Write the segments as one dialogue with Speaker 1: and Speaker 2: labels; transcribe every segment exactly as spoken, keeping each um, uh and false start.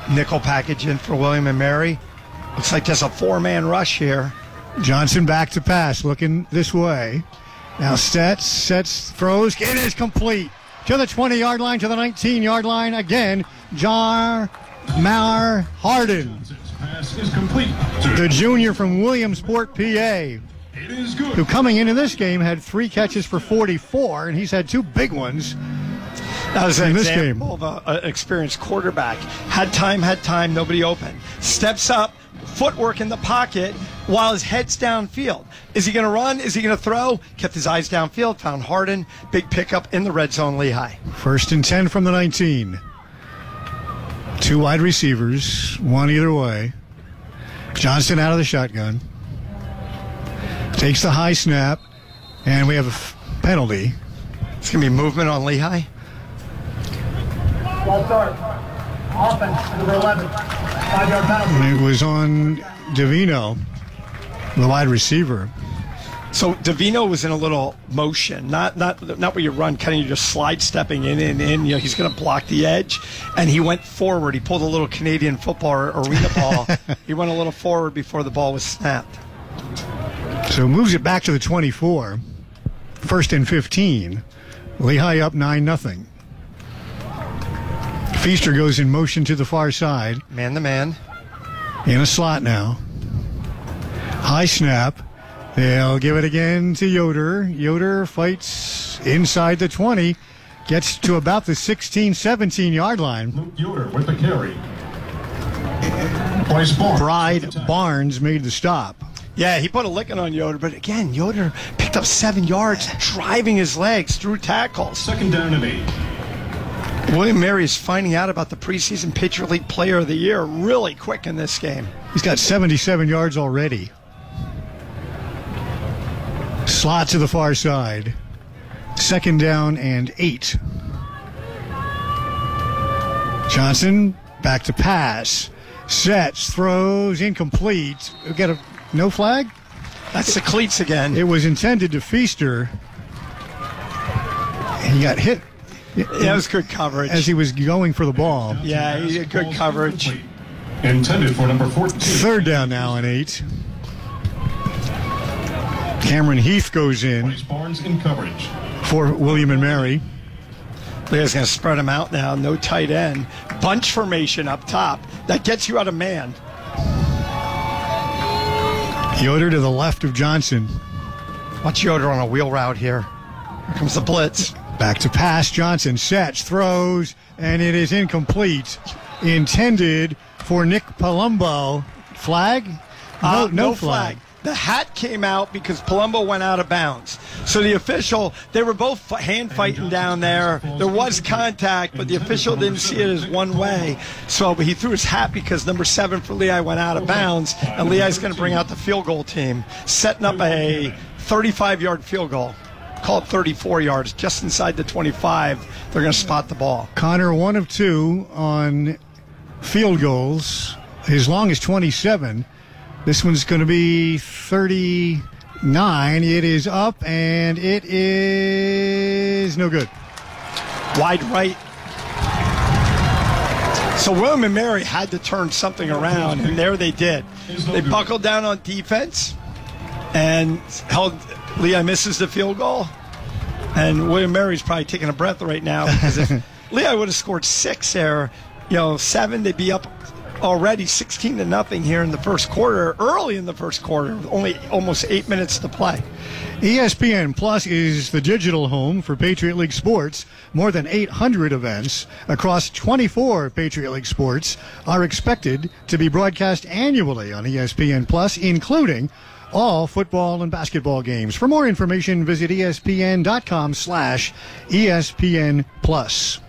Speaker 1: nickel package in for William and Mary. Looks like there's a four-man rush here.
Speaker 2: Johnson back to pass, looking this way. Now sets, sets, throws. It is complete. To the twenty-yard line, to the nineteen-yard line. Again, Jar Mar Harden.
Speaker 3: Pass is complete.
Speaker 2: The junior from Williamsport, P A.
Speaker 3: It is good.
Speaker 2: Who coming into this game had three catches for forty-four, and he's had two big ones.
Speaker 1: That was an
Speaker 2: in this
Speaker 1: example
Speaker 2: game.
Speaker 1: of an experienced quarterback. Had time, had time, nobody open. Steps up, footwork in the pocket while his head's downfield. Is he going to run? Is he going to throw? Kept his eyes downfield, found Harden. Big pickup in the red zone, Lehigh.
Speaker 2: First and ten from the nineteen. Two wide receivers, one either way. Johnston out of the shotgun. Takes the high snap, and we have a f- penalty.
Speaker 1: It's going to be movement on Lehigh.
Speaker 4: Ball start. Offense, number eleven. Five-yard penalty.
Speaker 2: And it was on Davino, the wide receiver.
Speaker 1: So Davino was in a little motion, not not not where you run, kind of you're just slide stepping in and in. You know, he's going to block the edge, and he went forward. He pulled a little Canadian football or arena ball. He went a little forward before the ball was snapped.
Speaker 2: So moves it back to the twenty-four. First and fifteen. Lehigh up nine nothing. Feaster goes in motion to the far side.
Speaker 1: Man to man.
Speaker 2: In a slot now. High snap. They'll give it again to Yoder. Yoder fights inside the twenty. Gets to about the sixteen, seventeen-yard line.
Speaker 3: Luke Yoder with the carry. Bryce Barnes.
Speaker 2: Bride Barnes made the stop.
Speaker 1: Yeah, he put a licking on Yoder, but again, Yoder picked up seven yards, driving his legs through tackles.
Speaker 3: Second down and eight.
Speaker 1: William Mary is finding out about the preseason Patriot League Player of the Year really quick in this game.
Speaker 2: He's got seventy-seven yards already. Slot to the far side. Second down and eight. Johnson back to pass. Sets, throws, incomplete. We got a no flag?
Speaker 1: That's the cleats again.
Speaker 2: It was intended to Feaster. He got hit.
Speaker 1: Yeah, it was good coverage.
Speaker 2: As he was going for the ball.
Speaker 1: Yeah, he had good coverage.
Speaker 3: Intended for number fourteen.
Speaker 2: Third down now and eight. Cameron Heath goes in
Speaker 3: Bryce Barnes in coverage.
Speaker 2: for William and Mary.
Speaker 1: Leah's going to spread him out now. No tight end. Bunch formation up top. That gets you out of man.
Speaker 2: Yoder to the left of Johnson.
Speaker 1: Watch Yoder on a wheel route here. Here comes the blitz.
Speaker 2: Back to pass. Johnson sets, throws, and it is incomplete. Intended for Nick Palumbo. Flag? No,
Speaker 1: Uh,
Speaker 2: no, flag.
Speaker 1: The hat came out because Palumbo went out of bounds. So the official, they were both hand fighting down there. There was contact, but the official didn't see it as one way. So but he threw his hat because number seven for Lehigh went out of bounds, and Lehigh's going to bring out the field goal team, setting up a thirty-five-yard field goal. Call it thirty-four yards, just inside the twenty-five. They're going to spot the ball.
Speaker 2: Connor, one of two on field goals. His long is twenty-seven. This one's going to be thirty-nine. It is up, and it is no good.
Speaker 1: Wide right. So William and Mary had to turn something around, and there they did. They buckled down on defense and held. Lehigh misses the field goal, and William Mary's probably taking a breath right now because if Lehigh would have scored six there, you know, seven, they'd be up already sixteen to nothing here in the first quarter, early in the first quarter, with only almost eight minutes to play.
Speaker 2: E S P N Plus is the digital home for Patriot League sports. More than eight hundred events across twenty-four Patriot League sports are expected to be broadcast annually on E S P N Plus, including all football and basketball games. For more information, visit espn.com slash ESPN Plus.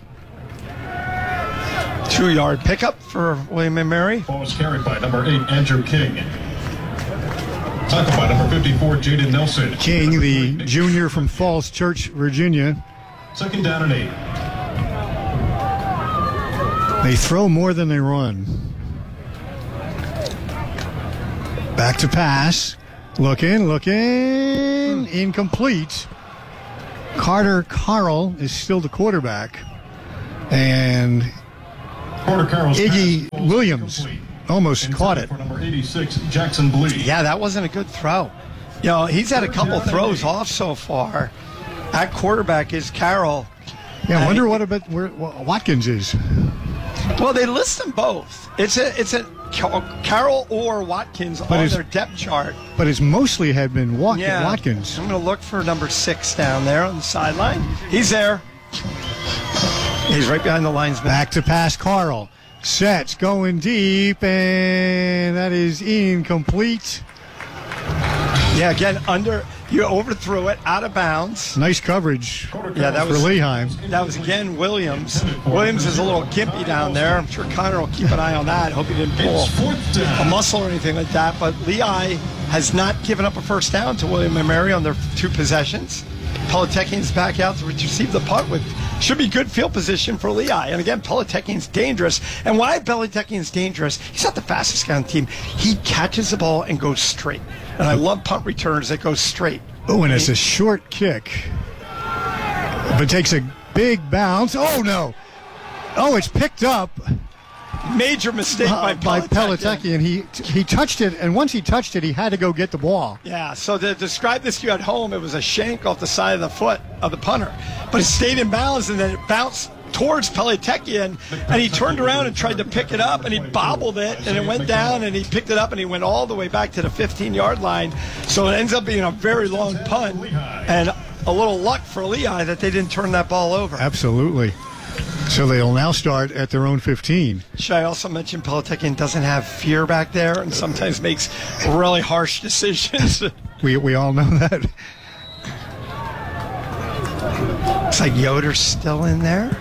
Speaker 1: Two-yard pickup for William and Mary.
Speaker 3: Ball was carried by number eight, Andrew King. Tackled by number fifty-four, Jaden Nelson.
Speaker 2: King, the junior from Falls Church, Virginia.
Speaker 3: Second down and eight.
Speaker 2: They throw more than they run. Back to pass. Looking, looking. Incomplete. Carter Carl is still the quarterback. And
Speaker 3: Porter Carroll's
Speaker 2: Iggy
Speaker 3: pass falls
Speaker 2: Williams
Speaker 3: incomplete.
Speaker 2: almost
Speaker 3: Inside
Speaker 2: caught it.
Speaker 3: For number eighty-six, Jackson Blee.
Speaker 1: Yeah, that wasn't a good throw. You know, he's had a couple throws off so far. At quarterback is Carroll.
Speaker 2: Yeah, I
Speaker 1: Uh,
Speaker 2: wonder what about where what Watkins is.
Speaker 1: Well, they list them both. It's a it's a Carroll or Watkins on
Speaker 2: it's-
Speaker 1: their depth chart.
Speaker 2: But it's mostly had been Wat-
Speaker 1: Yeah,
Speaker 2: Watkins.
Speaker 1: I'm going to look for number six down there on the sideline. He's there. He's right behind the linesman.
Speaker 2: Back to pass, Carl. Sets, going deep, and that is incomplete.
Speaker 1: Yeah, again, under you overthrew it out of bounds.
Speaker 2: Nice coverage
Speaker 1: Yeah, that
Speaker 2: for
Speaker 1: was
Speaker 2: Lehigh.
Speaker 1: that was again Williams. Williams is a little gimpy down there. I'm sure Connor will keep an eye on that. Hope he didn't pull
Speaker 3: It's fourth
Speaker 1: a
Speaker 3: down.
Speaker 1: muscle or anything like that. But Lehigh has not given up a first down to William and Mary on their two possessions. Pelitekkin's back out to receive the punt with should be good field position for Lehigh. And again, Pelitekkin's dangerous. And why Pelitekkin's dangerous? He's not the fastest guy on the team. He catches the ball and goes straight. And I love punt returns that go straight.
Speaker 2: Oh, and it's a short kick, but takes a big bounce. Oh, no. Oh, it's picked up
Speaker 1: Major mistake
Speaker 2: uh,
Speaker 1: by
Speaker 2: by
Speaker 1: Pelitekkin.
Speaker 2: Pelitekki, and he he touched it, and once he touched it, he had to go get the ball.
Speaker 1: Yeah, so to describe this to you at home, it was a shank off the side of the foot of the punter. But it stayed in bounds, and then it bounced towards Pelitekki, and he turned around and tried to pick it up, and he bobbled it, and it went down, and he picked it up, and he went all the way back to the fifteen-yard line. So it ends up being a very long punt, and a little luck for Lehigh that they didn't turn that ball over.
Speaker 2: Absolutely. So they'll now start at their own fifteen.
Speaker 1: Should I also mention Pelitekki doesn't have fear back there and sometimes makes really harsh decisions.
Speaker 2: We we all know that.
Speaker 1: Looks like Yoder's still in there.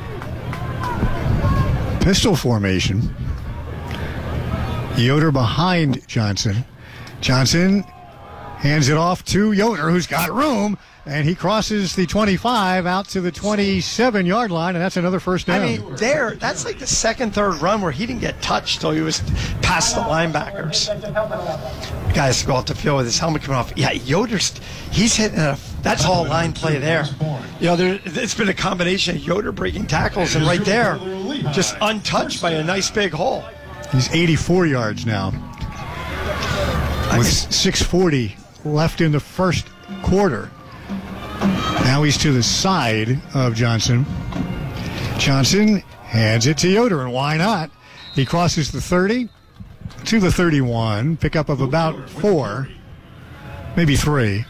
Speaker 2: Pistol formation. Yoder behind Johnson. Johnson hands it off to Yoder, who's got room, and he crosses the twenty-five out to the twenty-seven-yard line, and that's another first down.
Speaker 1: I mean, there, that's like the second, third run where he didn't get touched till he was past the linebackers. The guy has to go off the field with his helmet coming off. Yeah, Yoder's, he's hitting a, that's all line play there. You know, there, it's been a combination of Yoder breaking tackles and right there, just untouched by a nice big hole.
Speaker 2: He's eighty-four yards now, with six forty left in the first quarter. Now he's to the side of Johnson. Johnson hands it to Yoder, and why not? He crosses the thirty to the thirty-one, pickup of about four, maybe three.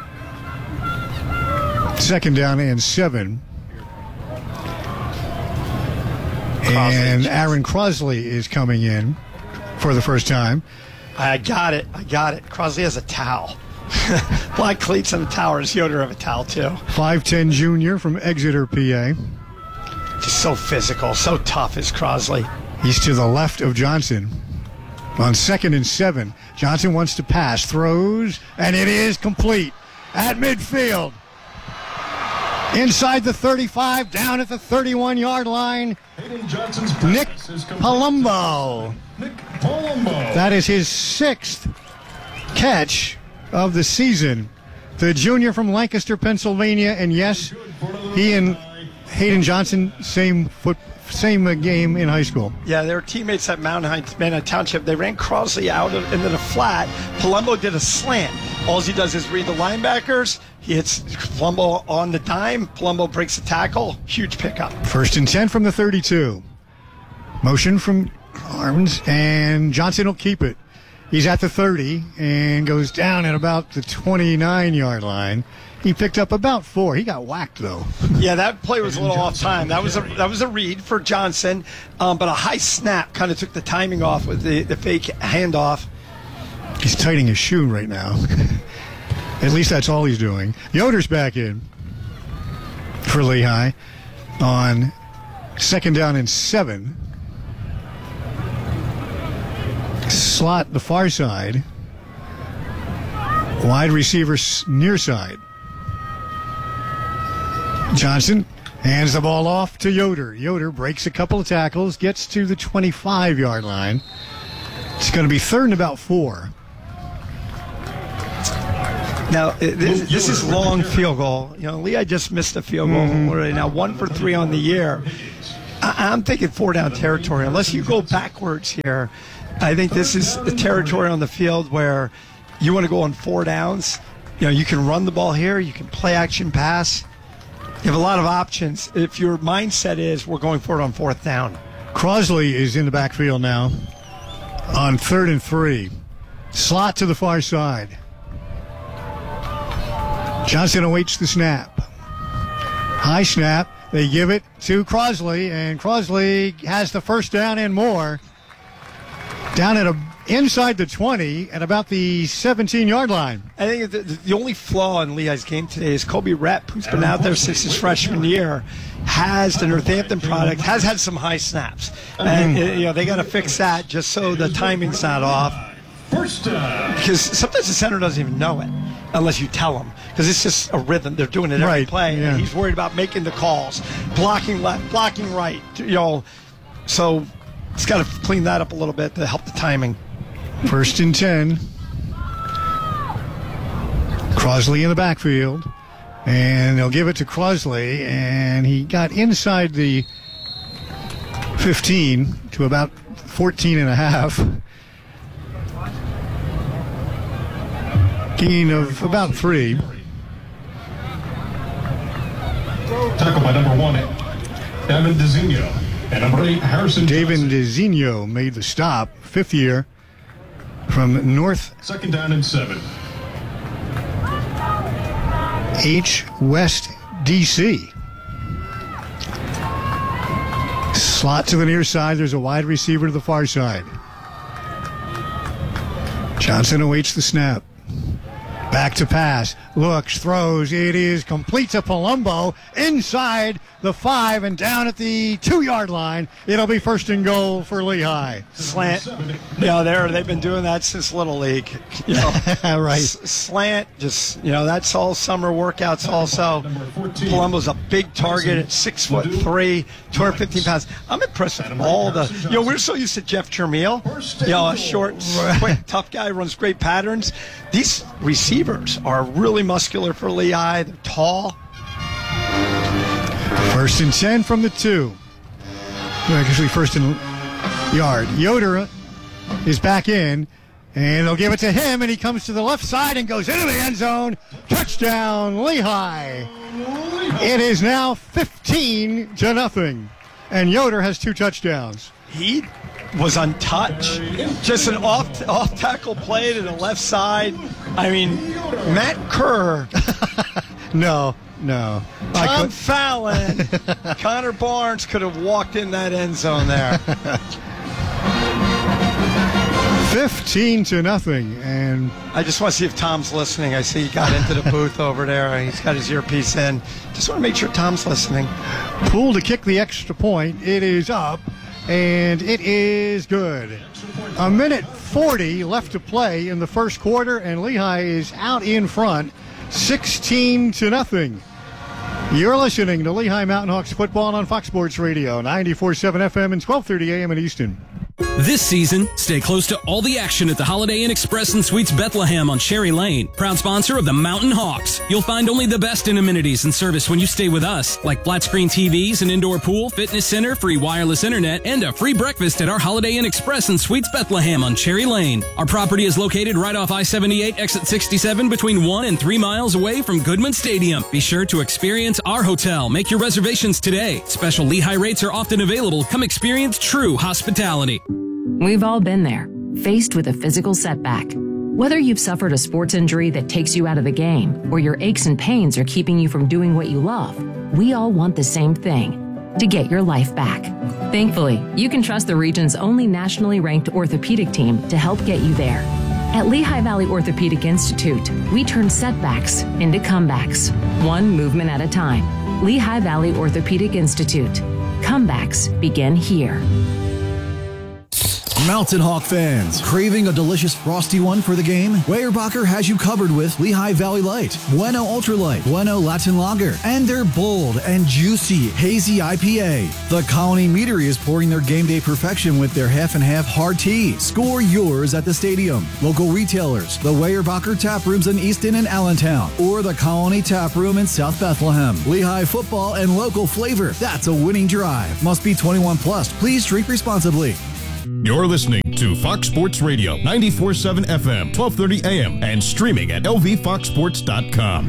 Speaker 2: Second down and seven. And Aaron Crosley is coming in for the first time.
Speaker 1: I got it. I got it. Crosley has a towel. Black cleats and a towel. Does Yoder have a towel, too?
Speaker 2: five ten junior from Exeter, P A.
Speaker 1: Just so physical, so tough is Crosley.
Speaker 2: He's to the left of Johnson. On second and seven, Johnson wants to pass, throws, and it is complete at midfield. Inside the thirty-five, down at the thirty-one-yard line,
Speaker 3: Hayden Johnson's
Speaker 2: Nick
Speaker 3: pass is complete.
Speaker 2: Palumbo.
Speaker 3: Nick Palumbo.
Speaker 2: That is his sixth catch of the season. The junior from Lancaster, Pennsylvania, and yes, he and Hayden Johnson, same foot, same uh, game in high school.
Speaker 1: Yeah, they were teammates at Mountain Heights, Manhattan Township. They ran Crosley out of, into the flat. Palumbo did a slant. All he does is read the linebackers. He hits Palumbo on the dime. Palumbo breaks the tackle. Huge pickup.
Speaker 2: First and ten from the thirty-two. Motion from Arms, and Johnson will keep it. He's at the thirty and goes down at about the twenty-nine-yard line. He picked up about four. He got whacked, though.
Speaker 1: Yeah, that play was a little off time. That was a that was a read for Johnson, um, but a high snap kind of took the timing off with the, the fake handoff.
Speaker 2: He's tightening his shoe right now. At least that's all he's doing. Yoder's back in for Lehigh on second down and seven. Slot the far side. Wide receiver near side. Johnson hands the ball off to Yoder. Yoder breaks a couple of tackles, gets to the twenty-five-yard line. It's going to be third and about four.
Speaker 1: Now, this, this is long field goal. You know, Lehigh just missed a field goal already. Now, one for three on the year. I, I'm thinking four down territory. Unless you go backwards here, I think this is the territory on the field where you want to go on four downs. You know, you can run the ball here. You can play action pass. You have a lot of options. If your mindset is we're going for it on fourth down.
Speaker 2: Crosley is in the backfield now on third and three. Slot to the far side. Johnson awaits the snap. High snap. They give it to Crosley, and Crosley has the first down and more. Down at a, inside the twenty at about the seventeen-yard line.
Speaker 1: I think the, the only flaw in Lehigh's game today is Kobe Rep, who's been out there since his freshman year, has the Northampton product, has had some high snaps. And, mm. you know, they got to fix that just so the timing's not off.
Speaker 3: First down.
Speaker 1: Because sometimes the center doesn't even know it unless you tell them. Because it's just a rhythm. They're doing it every
Speaker 2: right.
Speaker 1: play.
Speaker 2: Yeah.
Speaker 1: And he's worried about making the calls, blocking left, blocking right. You know, so he's got to clean that up a little bit to help the timing.
Speaker 2: First and ten. Crosley in the backfield. And they'll give it to Crosley. And he got inside the fifteen to about fourteen and a half. Gain of about three.
Speaker 3: Tackled by number one, David DeZinho. And number eight, Harrison
Speaker 2: David
Speaker 3: Johnson.
Speaker 2: DeZinho made the stop, fifth year, from North
Speaker 3: Second down and seven.
Speaker 2: H. West D C. Slot to the near side. There's a wide receiver to the far side. Johnson awaits the snap. Back to pass. Looks, throws. It is complete to Palumbo inside the five and down at the two-yard line. It'll be first and goal for Lehigh.
Speaker 1: Slant. You know, they're, they've been doing that since Little League. You know,
Speaker 2: right.
Speaker 1: S- slant, just, you know, that's all summer workouts also. Palumbo's a big target at six foot three, two hundred fifteen pounds. I'm impressed with all the, you know, we're so used to Jeff Jermiel, you know, a short, quick, tough guy, runs great patterns. These receivers are really muscular for Lehigh. They're tall.
Speaker 2: First and ten from the two. Actually, first and yard. Yoder is back in, and they'll give it to him, and he comes to the left side and goes into the end zone. Touchdown, Lehigh. It is now fifteen to nothing, and Yoder has two touchdowns.
Speaker 1: He was untouched. Just an off off tackle play to the left side. I mean, Matt Kerr.
Speaker 2: No, no.
Speaker 1: Tom Fallon, Connor Barnes could have walked in that end zone there.
Speaker 2: Fifteen to nothing, and
Speaker 1: I just want to see if Tom's listening. I see he got into the booth over there. He's got his earpiece in. Just want to make sure Tom's listening.
Speaker 2: Poole to kick the extra point. It is up, and it is good. A minute forty left to play in the first quarter, and Lehigh is out in front, sixteen to nothing. You're listening to Lehigh Mountain Hawks football on Fox Sports Radio, ninety-four point seven F M and twelve thirty A M in Easton.
Speaker 5: This season, stay close to all the action at the Holiday Inn Express and Suites Bethlehem on Cherry Lane, proud sponsor of the Mountain Hawks. You'll find only the best in amenities and service when you stay with us, like flat screen T Vs, an indoor pool, fitness center, free wireless internet, and a free breakfast at our Holiday Inn Express and Suites Bethlehem on Cherry Lane. Our property is located right off I seventy-eight, exit sixty-seven, between one and three miles away from Goodman Stadium. Be sure to experience our hotel. Make your reservations today. Special Lehigh rates are often available. Come experience true hospitality.
Speaker 6: We've all been there, faced with a physical setback. Whether you've suffered a sports injury that takes you out of the game, or your aches and pains are keeping you from doing what you love, we all want the same thing, to get your life back. Thankfully, you can trust the region's only nationally ranked orthopedic team to help get you there. At Lehigh Valley Orthopedic Institute, we turn setbacks into comebacks, one movement at a time. Lehigh Valley Orthopedic Institute. Comebacks begin here.
Speaker 7: Mountain Hawk fans, craving a delicious frosty one for the game? Weyerbacher has you covered with Lehigh Valley Light, Bueno Ultralight, Bueno Latin Lager, and their bold and juicy hazy I P A. The Colony Meadery is pouring their game day perfection with their half and half hard tea. Score yours at the stadium, local retailers, the Weyerbacher Tap Rooms in Easton and Allentown, or the Colony Tap Room in South Bethlehem. Lehigh football and local flavor. That's a winning drive. Must be twenty-one plus. Please drink responsibly.
Speaker 8: You're listening to Fox Sports Radio, ninety-four point seven F M, twelve thirty A M, and streaming at L V fox sports dot com.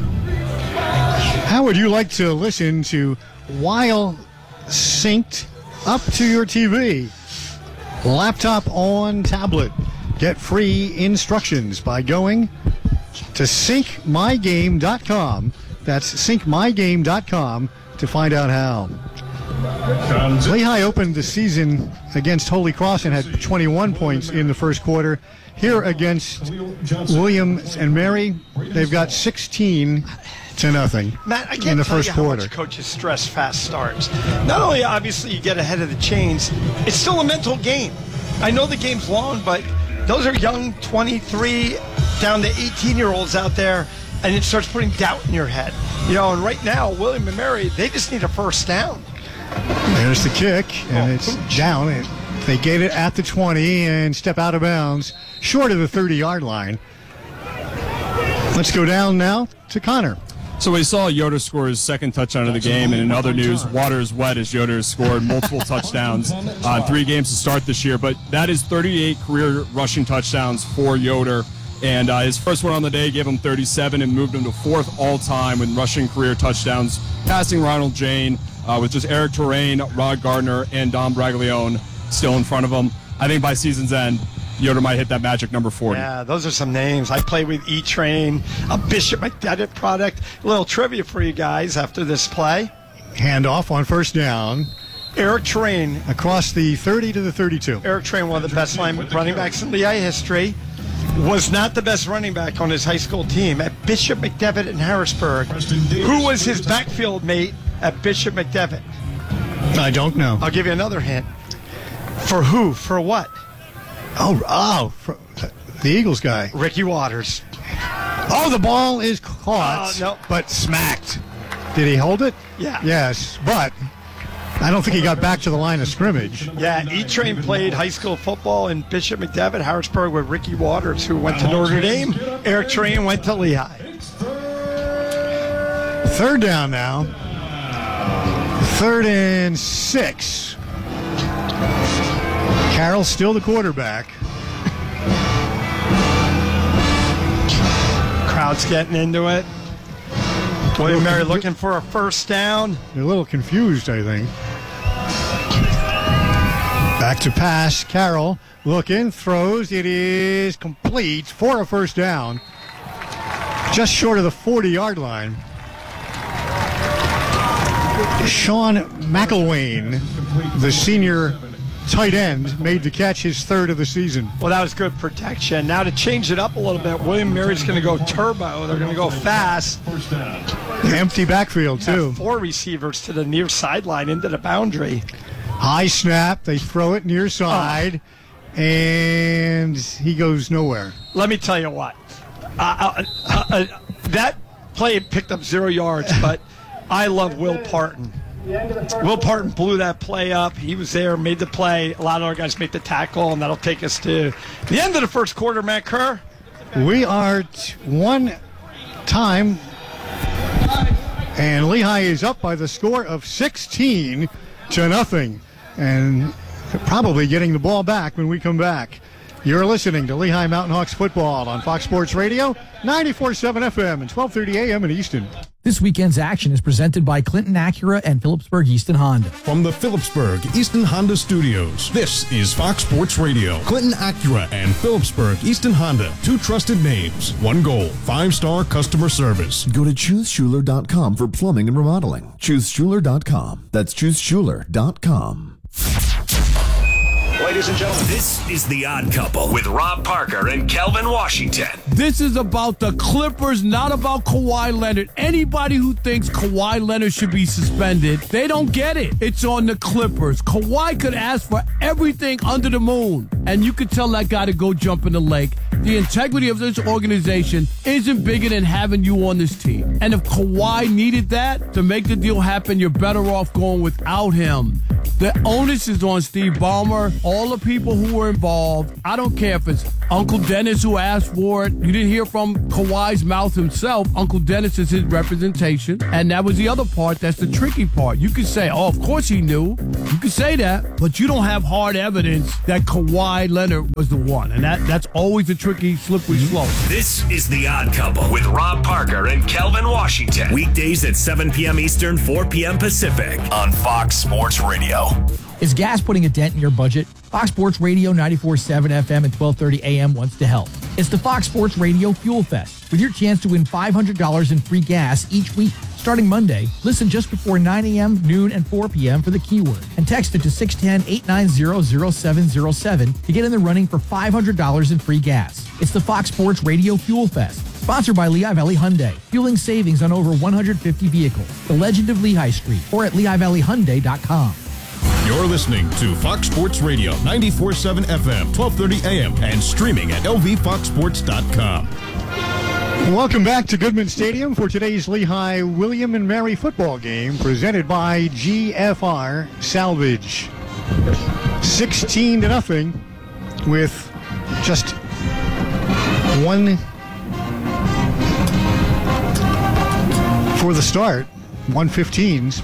Speaker 2: How would you like to listen to while synced up to your T V? Laptop on tablet. Get free instructions by going to sync my game dot com. That's sync my game dot com to find out how. Lehigh opened the season against Holy Cross and had twenty-one points in the first quarter. Here against Williams and Mary, they've got sixteen to nothing
Speaker 1: Matt, I can't
Speaker 2: in the
Speaker 1: tell
Speaker 2: first
Speaker 1: you how
Speaker 2: quarter.
Speaker 1: much coaches stress fast starts. Not only obviously you get ahead of the chains, it's still a mental game. I know the game's long, but those are young twenty-three down to eighteen-year-olds out there, and it starts putting doubt in your head. You know, and right now, William and Mary, they just need a first down.
Speaker 2: There's the kick, and
Speaker 1: Oh,
Speaker 2: it's
Speaker 1: pooch.
Speaker 2: down. It, they get it at the twenty and step out of bounds, short of the thirty-yard line. Let's go down now to Connor.
Speaker 9: So we saw Yoder score his second touchdown of the game, and in other news, water is wet as Yoder has scored multiple touchdowns on uh, three games to start this year. But that is thirty-eight career rushing touchdowns for Yoder. And uh, his first one on the day gave him thirty-seven and moved him to fourth all-time with rushing career touchdowns, passing Ronald Jane uh, with just Eric Terrain, Rod Gardner, and Dom Braglione still in front of him. I think by season's end, Yoder might hit that magic number forty.
Speaker 1: Yeah, those are some names. I play with E-Train, a Bishop McDevitt product. A little trivia for you guys after this play.
Speaker 2: Handoff on first down.
Speaker 1: Eric Train.
Speaker 2: Across the thirty to the thirty-two.
Speaker 1: Eric Train, one of the best line running backs in Lehigh history, was not the best running back on his high school team at Bishop McDevitt in Harrisburg. Who was his backfield mate at Bishop McDevitt?
Speaker 2: I don't know.
Speaker 1: I'll give you another hint. For who? For what?
Speaker 2: Oh, oh, for the Eagles guy.
Speaker 1: Ricky Waters.
Speaker 2: Oh, the ball is caught,
Speaker 1: Oh, no.
Speaker 2: but smacked. Did he hold it?
Speaker 1: Yeah.
Speaker 2: Yes, but I don't think he got back to the line of scrimmage.
Speaker 1: Yeah, E-Train played high school football in Bishop McDevitt, Harrisburg, with Ricky Waters, who went to Notre Dame. Eric Train went to Lehigh.
Speaker 2: Third down now. Third and six. Carroll still the quarterback.
Speaker 1: Crowd's getting into it. William Mary looking for a first down.
Speaker 2: They're a little confused, I think. Back to pass. Carroll looking, throws. It is complete for a first down. Just short of the forty-yard line. Sean McElwain, the senior tight end, made the catch, his third of the season.
Speaker 1: Well, that was good protection. Now to change it up a little bit, William Mary's going to go turbo. They're going to go fast.
Speaker 2: Empty backfield, too.
Speaker 1: Have four receivers to the near sideline into the boundary.
Speaker 2: High snap. They throw it near side, oh. and he goes nowhere.
Speaker 1: Let me tell you what. Uh, uh, uh, that play picked up zero yards, but I love Will Parton. Will Parton blew that play up. He was there, made the play. A lot of our guys make the tackle, and that'll take us to the end of the first quarter, Matt Kerr.
Speaker 2: We are t- one time, and Lehigh is up by the score of sixteen to nothing, and probably getting the ball back when we come back. You're listening to Lehigh Mountain Hawks football on Fox Sports Radio, ninety-four point seven F M and twelve thirty A M in Easton.
Speaker 10: This weekend's action is presented by Clinton Acura and Phillipsburg Easton Honda.
Speaker 8: From the Phillipsburg Easton Honda Studios, this is Fox Sports Radio. Clinton Acura and Phillipsburg Easton Honda, two trusted names, one goal, five-star customer service.
Speaker 11: Go to choose schuler dot com for plumbing and remodeling. choose schuler dot com. That's choose schuler dot com.
Speaker 12: ladies and gentlemen. This is The Odd Couple with Rob Parker and Kelvin Washington.
Speaker 13: This is about the Clippers, not about Kawhi Leonard. Anybody who thinks Kawhi Leonard should be suspended, they don't get it. It's on the Clippers. Kawhi could ask for everything under the moon, and you could tell that guy to go jump in the lake. The integrity of this organization isn't bigger than having you on this team. And if Kawhi needed that to make the deal happen, you're better off going without him. The onus is on Steve Ballmer, all the people who were involved. I don't care if it's Uncle Dennis who asked for it. You didn't hear from Kawhi's mouth himself. Uncle Dennis is his representation. And that was the other part. That's the tricky part. You could say, oh, of course he knew. You could say that, but you don't have hard evidence that Kawhi Leonard was the one. And that, that's always a tricky, slippery slope.
Speaker 12: This is The Odd Couple with Rob Parker and Kelvin Washington. Weekdays at seven p.m. Eastern, four p.m. Pacific on Fox Sports Radio.
Speaker 10: Is gas putting a dent in your budget? Fox Sports Radio ninety-four point seven F M and twelve thirty A M wants to help. It's the Fox Sports Radio Fuel Fest with your chance to win five hundred dollars in free gas each week. Starting Monday, listen just before nine a.m., noon, and four p.m. for the keyword and text it to six one zero, eight nine zero, zero seven zero seven to get in the running for five hundred dollars in free gas. It's the Fox Sports Radio Fuel Fest, sponsored by Lehigh Valley Hyundai, fueling savings on over one hundred fifty vehicles. The Legend of Lehigh Street or at lehigh valley hyundai dot com.
Speaker 8: You're listening to Fox Sports Radio, ninety-four point seven F M, twelve thirty A M, and streaming at L V fox sports dot com.
Speaker 2: Welcome back to Goodman Stadium for today's Lehigh William and Mary football game, presented by G F R Salvage. sixteen to nothing with just one for the start, one fifteens.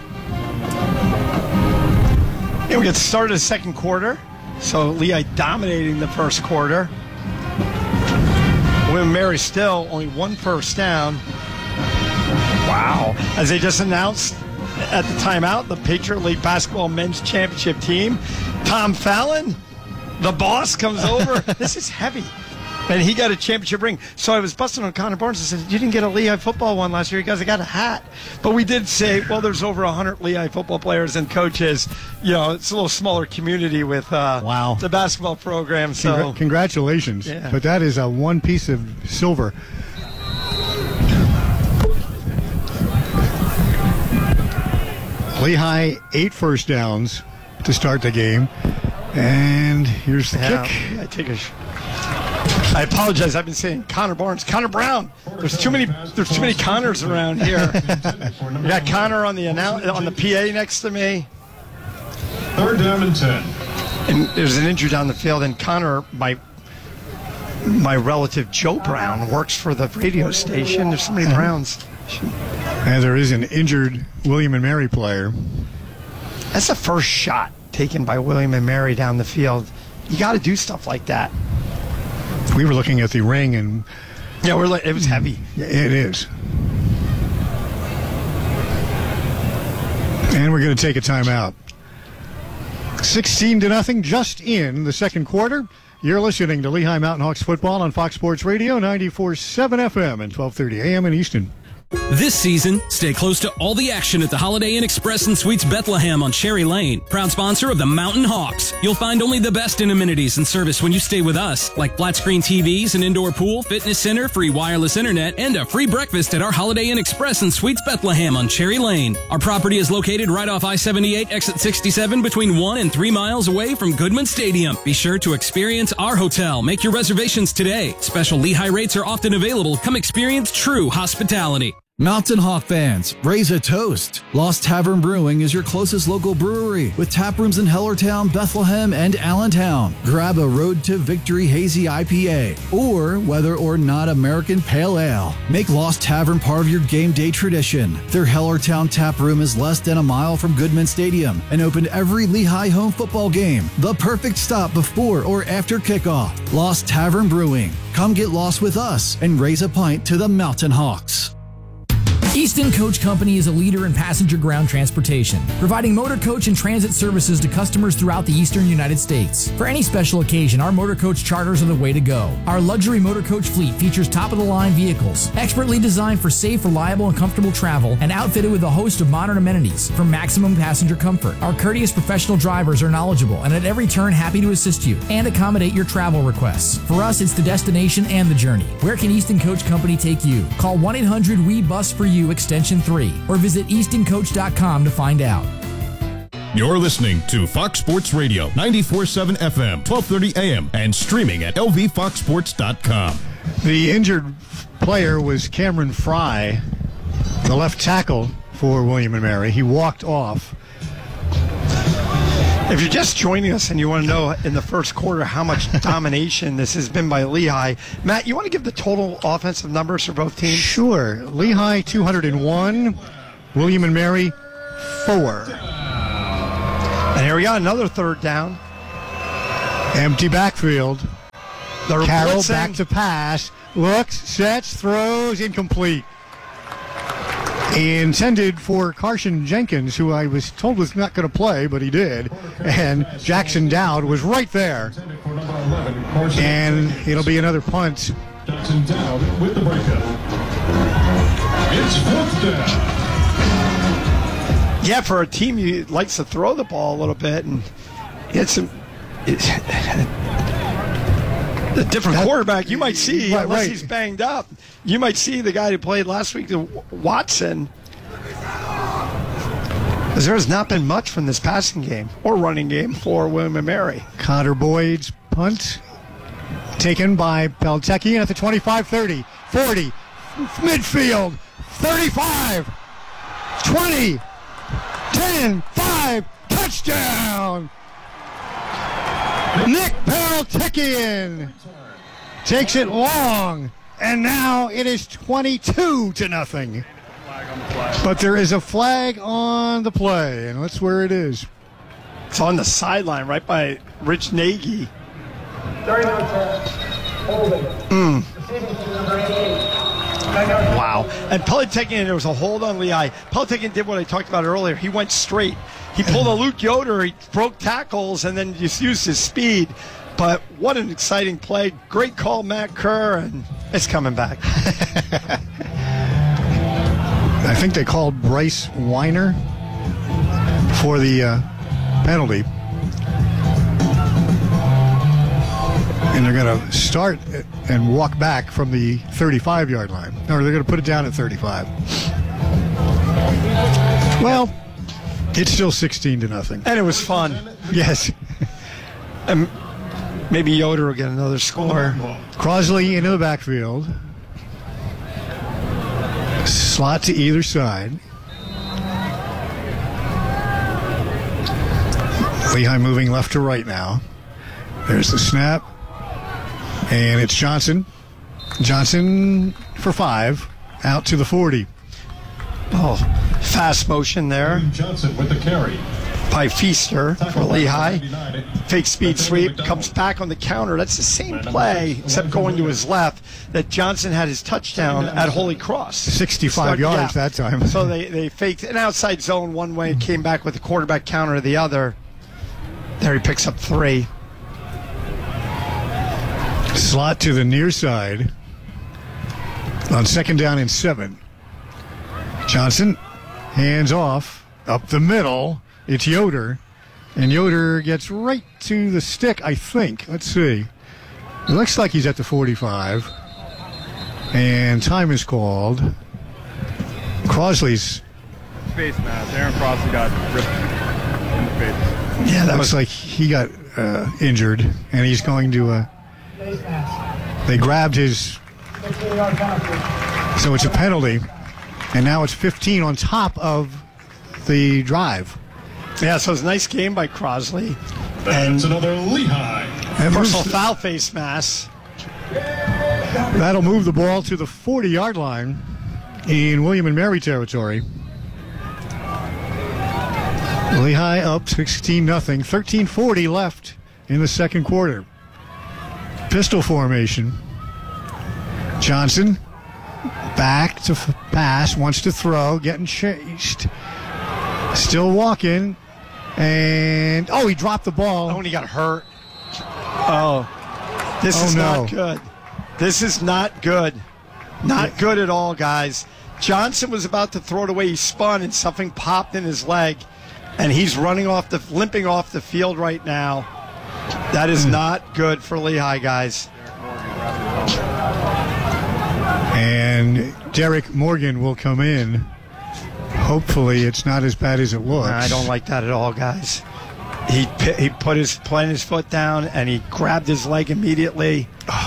Speaker 1: Yeah, we get started the second quarter, so Lehigh dominating the first quarter. William Mary still only one first down. Wow. As they just announced at the timeout, the Patriot League Basketball Men's Championship team, Tom Fallon, the boss, comes over. This is heavy. And he got a championship ring. So I was busting on Connor Barnes and said, you didn't get a Lehigh football one last year. He goes, I got a hat. But we did say, well, there's over one hundred Lehigh football players and coaches. You know, it's a little smaller community with uh,
Speaker 2: wow.
Speaker 1: the basketball program. So
Speaker 2: Congra- Congratulations.
Speaker 1: Yeah.
Speaker 2: But that is a one piece of silver. Lehigh, eight first downs to start the game. And here's the
Speaker 1: yeah,
Speaker 2: kick.
Speaker 1: I take a sh- I apologize. I've been saying Connor Barnes, Connor Brown. There's too many. There's too many Connors around here. We got Connor on the annou- on the P A next to me.
Speaker 3: Third down and ten.
Speaker 1: And there's an injury down the field. And Connor, my my relative Joe Brown, works for the radio station. There's so many Browns.
Speaker 2: And there is an injured William and Mary player.
Speaker 1: That's the first shot taken by William and Mary down the field. You got to do stuff like that.
Speaker 2: We were looking at the ring, and
Speaker 1: yeah, we're like, it was heavy.
Speaker 2: It is. And we're going to take a timeout. sixteen to nothing, just in the second quarter. You're listening to Lehigh Mountain Hawks football on Fox Sports Radio, ninety-four point seven F M and twelve thirty A M in Easton.
Speaker 5: This season, stay close to all the action at the Holiday Inn Express and Suites Bethlehem on Cherry Lane. Proud sponsor of the Mountain Hawks. You'll find only the best in amenities and service when you stay with us, like flat screen T Vs, an indoor pool, fitness center, free wireless internet, and a free breakfast at our Holiday Inn Express and Suites Bethlehem on Cherry Lane. Our property is located right off I seventy-eight, exit sixty-seven, between one and three miles away from Goodman Stadium. Be sure to experience our hotel. Make your reservations today. Special Lehigh rates are often available. Come experience true hospitality.
Speaker 7: Mountain Hawk fans, raise a toast. Lost Tavern Brewing is your closest local brewery with tap rooms in Hellertown, Bethlehem, and Allentown. Grab a Road to Victory Hazy I P A or whether or not American Pale Ale. Make Lost Tavern part of your game day tradition. Their Hellertown tap room is less than a mile from Goodman Stadium and open every Lehigh home football game. The perfect stop before or after kickoff. Lost Tavern Brewing. Come get lost with us and raise a pint to the Mountain Hawks.
Speaker 10: Easton Coach Company is a leader in passenger ground transportation, providing motor coach and transit services to customers throughout the eastern United States. For any special occasion, our motor coach charters are the way to go. Our luxury motor coach fleet features top-of-the-line vehicles, expertly designed for safe, reliable, and comfortable travel, and outfitted with a host of modern amenities for maximum passenger comfort. Our courteous professional drivers are knowledgeable and at every turn happy to assist you and accommodate your travel requests. For us, it's the destination and the journey. Where can Easton Coach Company take you? Call one eight hundred W E bus for you extension three or visit easton coach dot com to find out.
Speaker 8: You're listening to Fox Sports Radio, ninety-four point seven F M, twelve thirty A M, and streaming at L V fox sports dot com.
Speaker 2: The injured player was Cameron Fry, the left tackle for William and Mary. He walked off.
Speaker 1: If you're just joining us and you want to know in the first quarter how much domination this has been by Lehigh, Matt, you want to give the total offensive numbers for both teams?
Speaker 2: Sure. Lehigh, two hundred one. William and Mary, four.
Speaker 1: And here we got another third down.
Speaker 2: Empty backfield.
Speaker 1: They're
Speaker 2: Carroll
Speaker 1: blitzing.
Speaker 2: back to pass. Looks, sets, throws, incomplete. Intended for Carson Jenkins, who I was told was not going to play, but he did. And Jackson Dowd was right there. And it'll be another punt.
Speaker 3: Jackson Dowd with the breakup. It's fourth down.
Speaker 1: Yeah, for a team who likes to throw the ball a little bit, and it's a, it's a different
Speaker 2: That-
Speaker 1: quarterback. You might see,
Speaker 2: Right,
Speaker 1: unless
Speaker 2: right.
Speaker 1: he's banged up, you might see the guy who played last week, Watson. Because there has not been much from this passing game or running game for William and Mary.
Speaker 2: Connor Boyd's punt taken by Peltekian at the twenty-five, thirty, forty, midfield, thirty-five, twenty, ten, five, touchdown! Nick Peltekian takes it long, and now it is twenty-two to nothing. But there is a flag on the play, and that's where it is.
Speaker 1: It's on the sideline right by Rich Nagy.
Speaker 4: During the return, holding.
Speaker 1: Mm.
Speaker 4: Receiving to number eighty-eight.
Speaker 1: Wow. And Peltekian, there was a hold on Lehigh. Peltekian did what I talked about earlier. He went straight. He pulled a Luke Yoder. He broke tackles and then just used his speed. But what an exciting play. Great call, Matt Kerr, and it's coming back.
Speaker 2: I think they called Bryce Weiner for the uh, penalty. And they're going to start and walk back from the thirty-five-yard line. Or they're going to put it down at thirty-five. Well, it's still sixteen to nothing.
Speaker 1: And it was fun.
Speaker 2: Yes.
Speaker 1: And maybe Yoder will get another score.
Speaker 2: Crosley into the backfield. Slot to either side. Lehigh moving left to right now. There's the snap. And it's Johnson. Johnson for five. Out to the forty.
Speaker 1: Oh, fast motion there.
Speaker 3: Johnson with the carry.
Speaker 1: By Feaster for Lehigh. Fake speed sweep. Comes back on the counter. That's the same play, except going to his left, that Johnson had his touchdown at Holy Cross.
Speaker 2: sixty-five
Speaker 1: So,
Speaker 2: yards
Speaker 1: yeah.
Speaker 2: that time.
Speaker 1: So they, they faked an outside zone one way, came back with the quarterback counter the other. There he picks up three.
Speaker 2: Slot to the near side. On second down and seven. Johnson, hands off, up the middle. It's Yoder. And Yoder gets right to the stick, I think. Let's see. It looks like he's at the forty-five. And time is called. Crosley's.
Speaker 9: Face mask. Aaron Crossley got ripped in the face.
Speaker 2: Yeah, that looks like he got uh, injured. And he's going to. Uh,
Speaker 4: Face mask.
Speaker 2: they grabbed his.
Speaker 4: fifteen-yard penalty.
Speaker 2: So it's a penalty. And now it's fifteen on top of the drive.
Speaker 1: Yeah, so it's a nice game by Crosley.
Speaker 3: That's another Lehigh.
Speaker 1: Personal foul face mask.
Speaker 2: That'll move the ball to the forty-yard line in William and Mary territory. Lehigh up sixteen nothing. thirteen forty left in the second quarter. Pistol formation. Johnson Back to f- pass, wants to throw, getting chased. Still walking. And, oh, he dropped the ball.
Speaker 1: Oh, and he got hurt. Oh, this
Speaker 2: Oh,
Speaker 1: is
Speaker 2: no.
Speaker 1: not good. This is not good. Not good at all, guys. Johnson was about to throw it away. He spun, and something popped in his leg. And he's running off the, limping off the field right now. That is not good for Lehigh, guys.
Speaker 2: And Derek Morgan will come in. Hopefully it's not as bad as it looks.
Speaker 1: I don't like that at all, guys. He pi- he put his planted his foot down and he grabbed his leg immediately.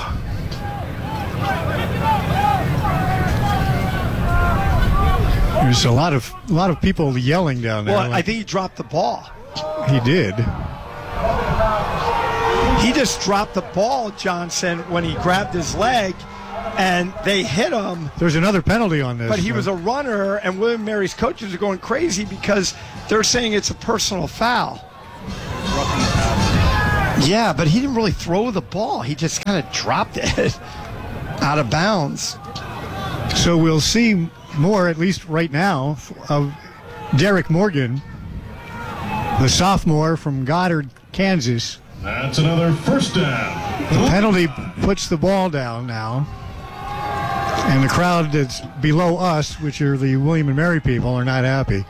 Speaker 2: There's a lot of a lot of people yelling down there.
Speaker 1: Well, I
Speaker 2: like
Speaker 1: think he dropped the ball.
Speaker 2: he did.
Speaker 1: He just dropped the ball, Johnson, when he grabbed his leg, and they hit him.
Speaker 2: There's another penalty on this.
Speaker 1: But he
Speaker 2: though.
Speaker 1: was a runner, and William and Mary's coaches are going crazy because they're saying it's a personal foul. Yeah, but he didn't really throw the ball. He just kind of dropped it out of bounds.
Speaker 2: So we'll see more, at least right now, of Derek Morgan, the sophomore from Goddard, Kansas.
Speaker 3: That's another first down.
Speaker 2: The penalty puts the ball down now. And the crowd that's below us, which are the William and Mary people, are not happy.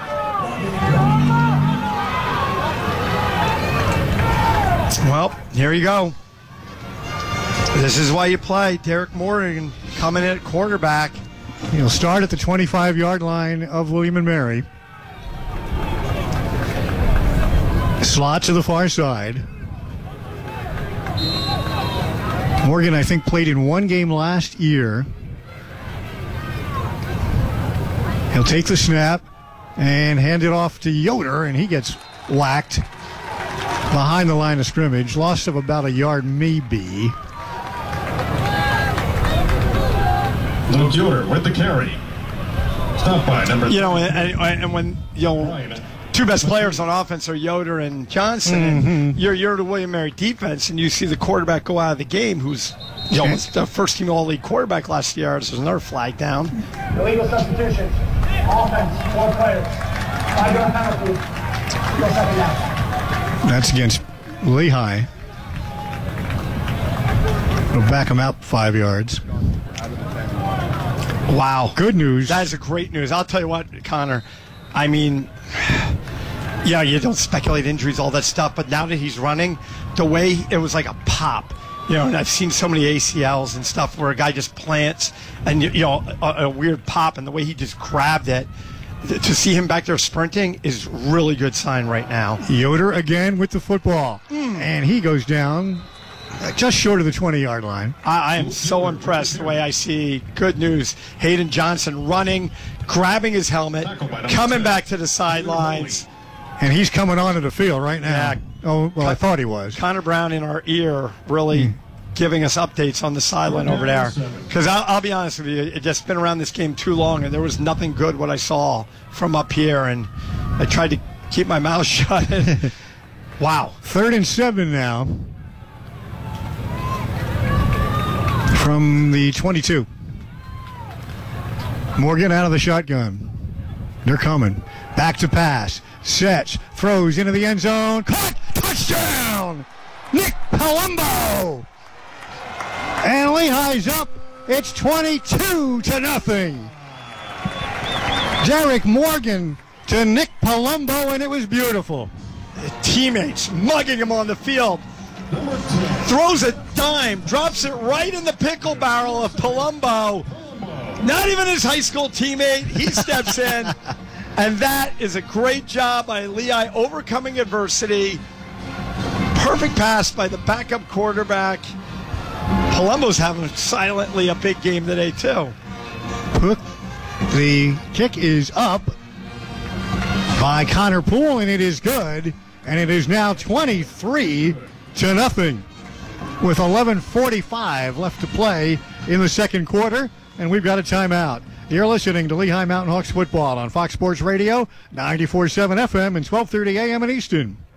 Speaker 1: Well, here you go. This is why you play. Derek Morgan coming in at quarterback.
Speaker 2: He'll start at the twenty-five-yard line of William and Mary. Slot to the far side. Morgan, I think, played in one game last year. He'll take the snap and hand it off to Yoder, and he gets whacked behind the line of scrimmage. Loss of about a yard, maybe.
Speaker 3: Luke Yoder with the carry. Stop by number.
Speaker 1: You know, and, and, and when, you know, two best players on offense are Yoder and Johnson,
Speaker 2: Mm-hmm.
Speaker 1: and you're, you're the William and Mary defense, and you see the quarterback go out of the game, who's, you know, was the first team all-league quarterback last year. There's another flag down.
Speaker 4: Illegal substitution. Offense, four players. Five-yard penalty. Go second down.
Speaker 2: That's against Lehigh. We'll back him out five yards.
Speaker 1: Wow.
Speaker 2: Good news.
Speaker 1: That is a great news. I'll tell you what, Connor. I mean, yeah, you don't speculate injuries, all that stuff, but now that he's running, the way it was like a pop. You know, and I've seen so many A C Ls and stuff where a guy just plants and, you know, a, a weird pop, and the way he just grabbed it, to see him back there sprinting is really good sign right now.
Speaker 2: Yoder again with the football. Mm. And he goes down just short of the twenty-yard line.
Speaker 1: I, I am so impressed the way I see, good news, Hayden Johnson running, grabbing his helmet, coming back to the sidelines.
Speaker 2: And he's coming onto the field right now.
Speaker 1: Yeah.
Speaker 2: Oh, well, I thought he was.
Speaker 1: Connor Brown in our ear really mm. giving us updates on the sideline over there. Because I'll, I'll be honest with you, it just been around this game too long, and there was nothing good what I saw from up here, and I tried to keep my mouth shut. Wow.
Speaker 2: Third and seven now from the twenty-two. Morgan out of the shotgun. They're coming. Back to pass. Sets. Throws into the end zone. Caught. Touchdown. Nick Palumbo. And Lehigh's up. It's twenty-two to nothing. Derek Morgan to Nick Palumbo, and it was beautiful.
Speaker 1: Teammates mugging him on the field. Throws a dime, drops it right in the pickle barrel of Palumbo. Not even his high school teammate. He steps in. And that is a great job by Lehigh overcoming adversity. Perfect pass by the backup quarterback. Palumbo's having silently a big game today, too.
Speaker 2: The kick is up by Connor Poole, and it is good. And it is now twenty-three to nothing with eleven forty-five left to play in the second quarter, and we've got a timeout. You're listening to Lehigh Mountain Hawks football on Fox Sports Radio, ninety-four point seven F M and twelve thirty A M in Easton.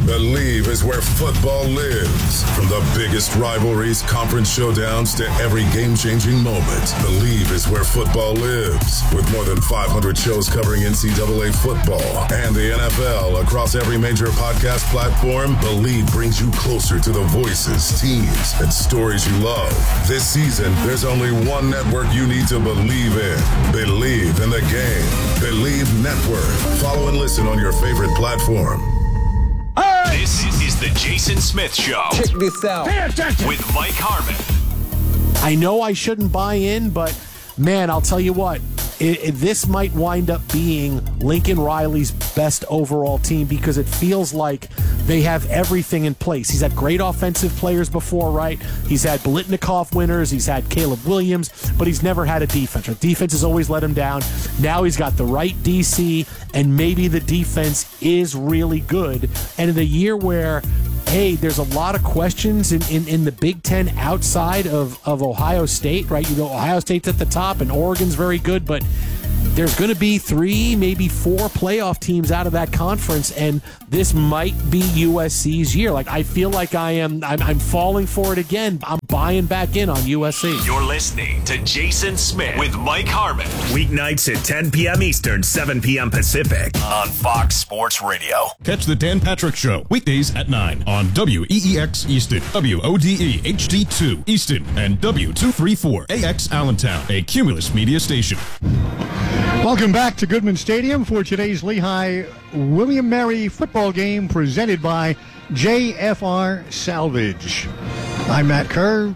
Speaker 14: Believe is where football lives. From the biggest rivalries, conference showdowns, to every game-changing moment, Believe is where football lives. With more than five hundred shows covering N C double A football and the N F L across every major podcast platform, Believe brings you closer to the voices, teams, and stories you love. This season, there's only one network you need to believe in. Believe in the game. Believe Network. Follow and listen on your favorite platform.
Speaker 12: This is the Jason Smith Show.
Speaker 15: Check this out.
Speaker 12: Pay attention. With Mike Harmon.
Speaker 15: I know I shouldn't buy in, but man, I'll tell you what. It, it, this might wind up being Lincoln Riley's best overall team because it feels like they have everything in place. He's had great offensive players before, right? He's had Biletnikoff winners. He's had Caleb Williams, but he's never had a defense. Our defense has always let him down. Now he's got the right D C, and maybe the defense is really good. And in a year where, hey, there's a lot of questions in, in, in the Big Ten outside of, of Ohio State, right? You know, Ohio State's at the top and Oregon's very good, but there's going to be three, maybe four playoff teams out of that conference, and this might be U S C's year. Like, I feel like I am, I'm, I'm falling for it again. I'm buying back in on U S C.
Speaker 12: You're listening to Jason Smith with Mike Harmon. Weeknights at ten p.m. Eastern, seven p.m. Pacific on Fox Sports Radio.
Speaker 8: Catch the Dan Patrick Show weekdays at nine on W E E X Easton, W O D E H D two Easton, and W two thirty-four A X Allentown, a Cumulus media station.
Speaker 2: Welcome back to Goodman Stadium for today's Lehigh William Mary football game presented by J F R Salvage. I'm Matt Kerr.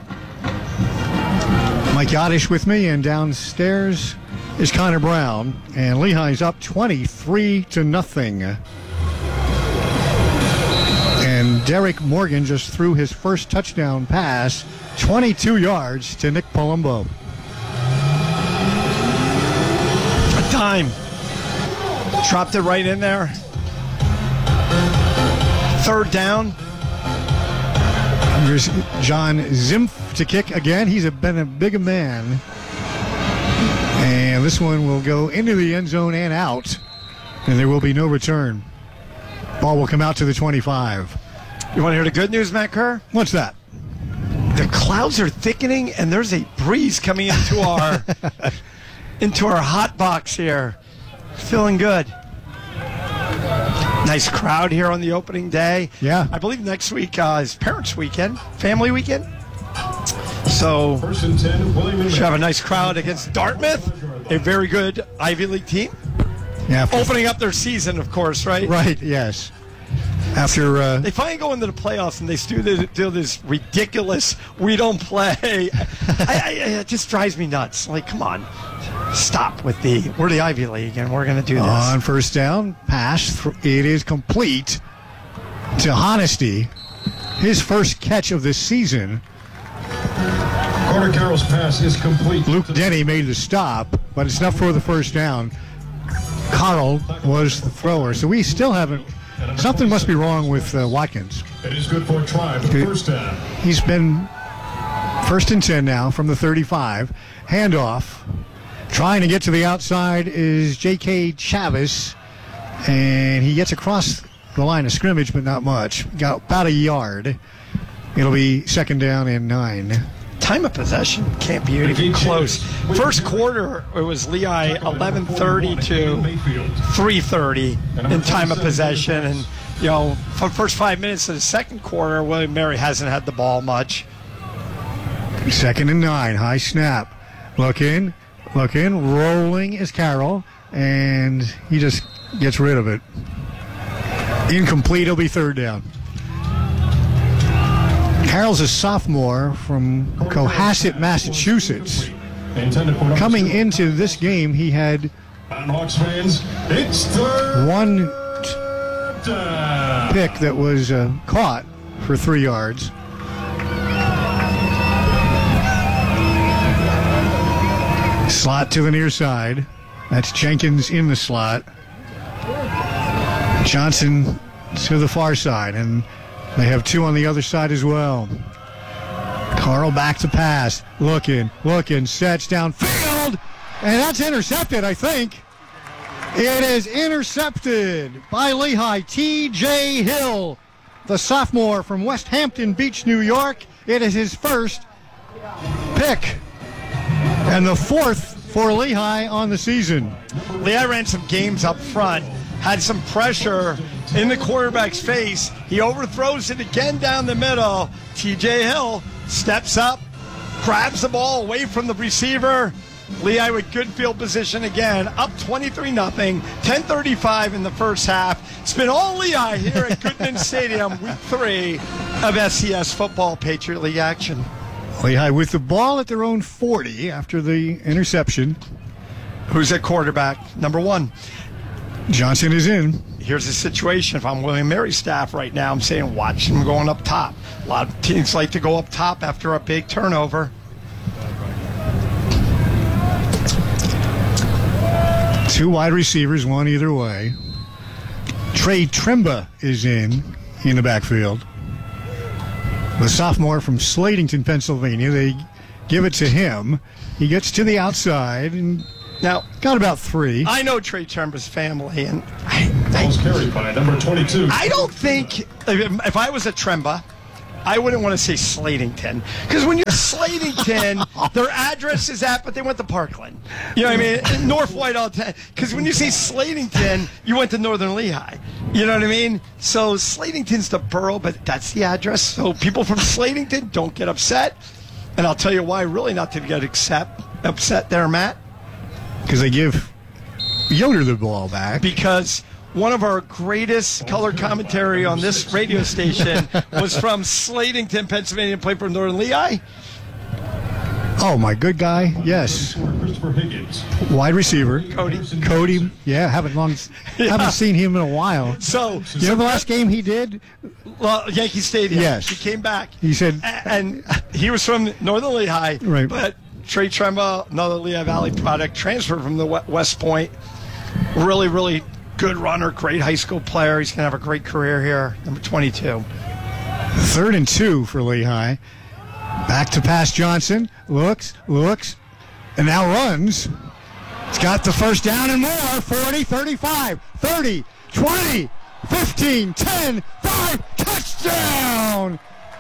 Speaker 2: Mike Yadish with me, and downstairs is Connor Brown, and Lehigh's up twenty-three to nothing. And Derek Morgan just threw his first touchdown pass, twenty-two yards to Nick Palumbo.
Speaker 1: Time. Dropped it right in there. Third down.
Speaker 2: Here's John Zimpf to kick again. He's a, been a big man. And this one will go into the end zone and out. And there will be no return. Ball will come out to the twenty-five.
Speaker 1: You want to hear the good news, Matt Kerr?
Speaker 2: What's that?
Speaker 1: The clouds are thickening, and there's a breeze coming into our... into our hot box here. Feeling good. Nice crowd here on the opening day.
Speaker 2: Yeah.
Speaker 1: I believe next week uh, is Parents' Weekend, Family Weekend. So, should have a nice crowd against Dartmouth, a very good Ivy League team.
Speaker 2: Yeah.
Speaker 1: Opening up their season, of course, right?
Speaker 2: Right, yes. After uh,
Speaker 1: they finally go into the playoffs and they still do, do this ridiculous, we don't play. I, I, it just drives me nuts. Like, come on. Stop with the, we're the Ivy League and we're going to do this.
Speaker 2: On first down, pass, it is complete to Honesty. His first catch of this season.
Speaker 3: Carter Carroll's pass is complete.
Speaker 2: Luke Denny made the stop, but it's not for the first down. Carl was the thrower, so we still haven't, something must be wrong with uh, Watkins.
Speaker 3: It is good for a try, but first down.
Speaker 2: He's been first and ten now from the thirty-five. Handoff. Trying to get to the outside is J K Chavis, and he gets across the line of scrimmage, but not much. Got about a yard. It'll be second down and nine.
Speaker 1: Time of possession can't be even close. First quarter, it was Lehigh eleven thirty to three thirty in time of possession. And, you know, for the first five minutes of the second quarter, William Mary hasn't had the ball much.
Speaker 2: Second and nine, high snap. Look in, look in, rolling is Carroll, and he just gets rid of it. Incomplete, it'll be third down. Carroll's a sophomore from Cohasset, Massachusetts. Coming into this game, he had one pick that was uh, caught for three yards. Slot to the near side. That's Jenkins in the slot. Johnson to the far side, and they have two on the other side as well. Carl back to pass. Looking, looking, sets downfield. And that's intercepted, I think. It is intercepted by Lehigh. T J Hill the sophomore from West Hampton Beach, New York. It is his first pick and the fourth for Lehigh on the season.
Speaker 1: Lehigh ran some games up front, had some pressure in the quarterback's face. He overthrows it again down the middle. T J Hill steps up, grabs the ball away from the receiver. Lehigh with good field position again, up twenty-three nothing, ten thirty-five in the first half. It's been all Lehigh here at Goodman Stadium, week three of S C S football Patriot League action.
Speaker 2: Lehigh with the ball at their own forty after the interception.
Speaker 1: Who's at quarterback? Number one.
Speaker 2: Johnson is in.
Speaker 1: Here's the situation. If I'm William Mary's staff right now, I'm saying watch him going up top. A lot of teams like to go up top after a big turnover.
Speaker 2: Two wide receivers, one either way. Trey Trimba is in, in the backfield. The sophomore from Slatington, Pennsylvania. They give it to him. He gets to the outside and
Speaker 1: now
Speaker 2: got about three.
Speaker 1: I know Trey Trimba's family, and I,
Speaker 3: Ball's carried by number twenty-two.
Speaker 1: I don't think if, if I was a Trimba, I wouldn't want to say Slatington, because when you're Slatington, their address is at, but they went to Parkland. You know what I mean? North White all the time. Because when you say Slatington, you went to Northern Lehigh. You know what I mean? So Slatington's the borough, but that's the address. So people from Slatington don't get upset. And I'll tell you why, really not to get upset, upset there, Matt.
Speaker 2: Because they give Yoder the ball back.
Speaker 1: Because one of our greatest color commentary on this radio station was from Slatington, Pennsylvania, played for Northern Lehigh.
Speaker 2: Oh, my good guy, yes. Wide receiver.
Speaker 1: Cody.
Speaker 2: Cody, yeah, haven't long,
Speaker 1: Yeah.
Speaker 2: haven't seen him in a while.
Speaker 1: So,
Speaker 2: you know the last game he did?
Speaker 1: Well, Yankee Stadium.
Speaker 2: Yes.
Speaker 1: He came back.
Speaker 2: He said,
Speaker 1: and he was from Northern Lehigh.
Speaker 2: Right.
Speaker 1: But Trey Trimba, another Lehigh Valley product, transferred from the West Point. Really, really good runner, great high school player. He's going to have a great career here. Number twenty-two.
Speaker 2: Third and two for Lehigh. Back to pass Johnson. Looks, looks, and now runs. He's got the first down and more. forty, thirty-five, thirty, twenty, fifteen, ten, five, touchdown!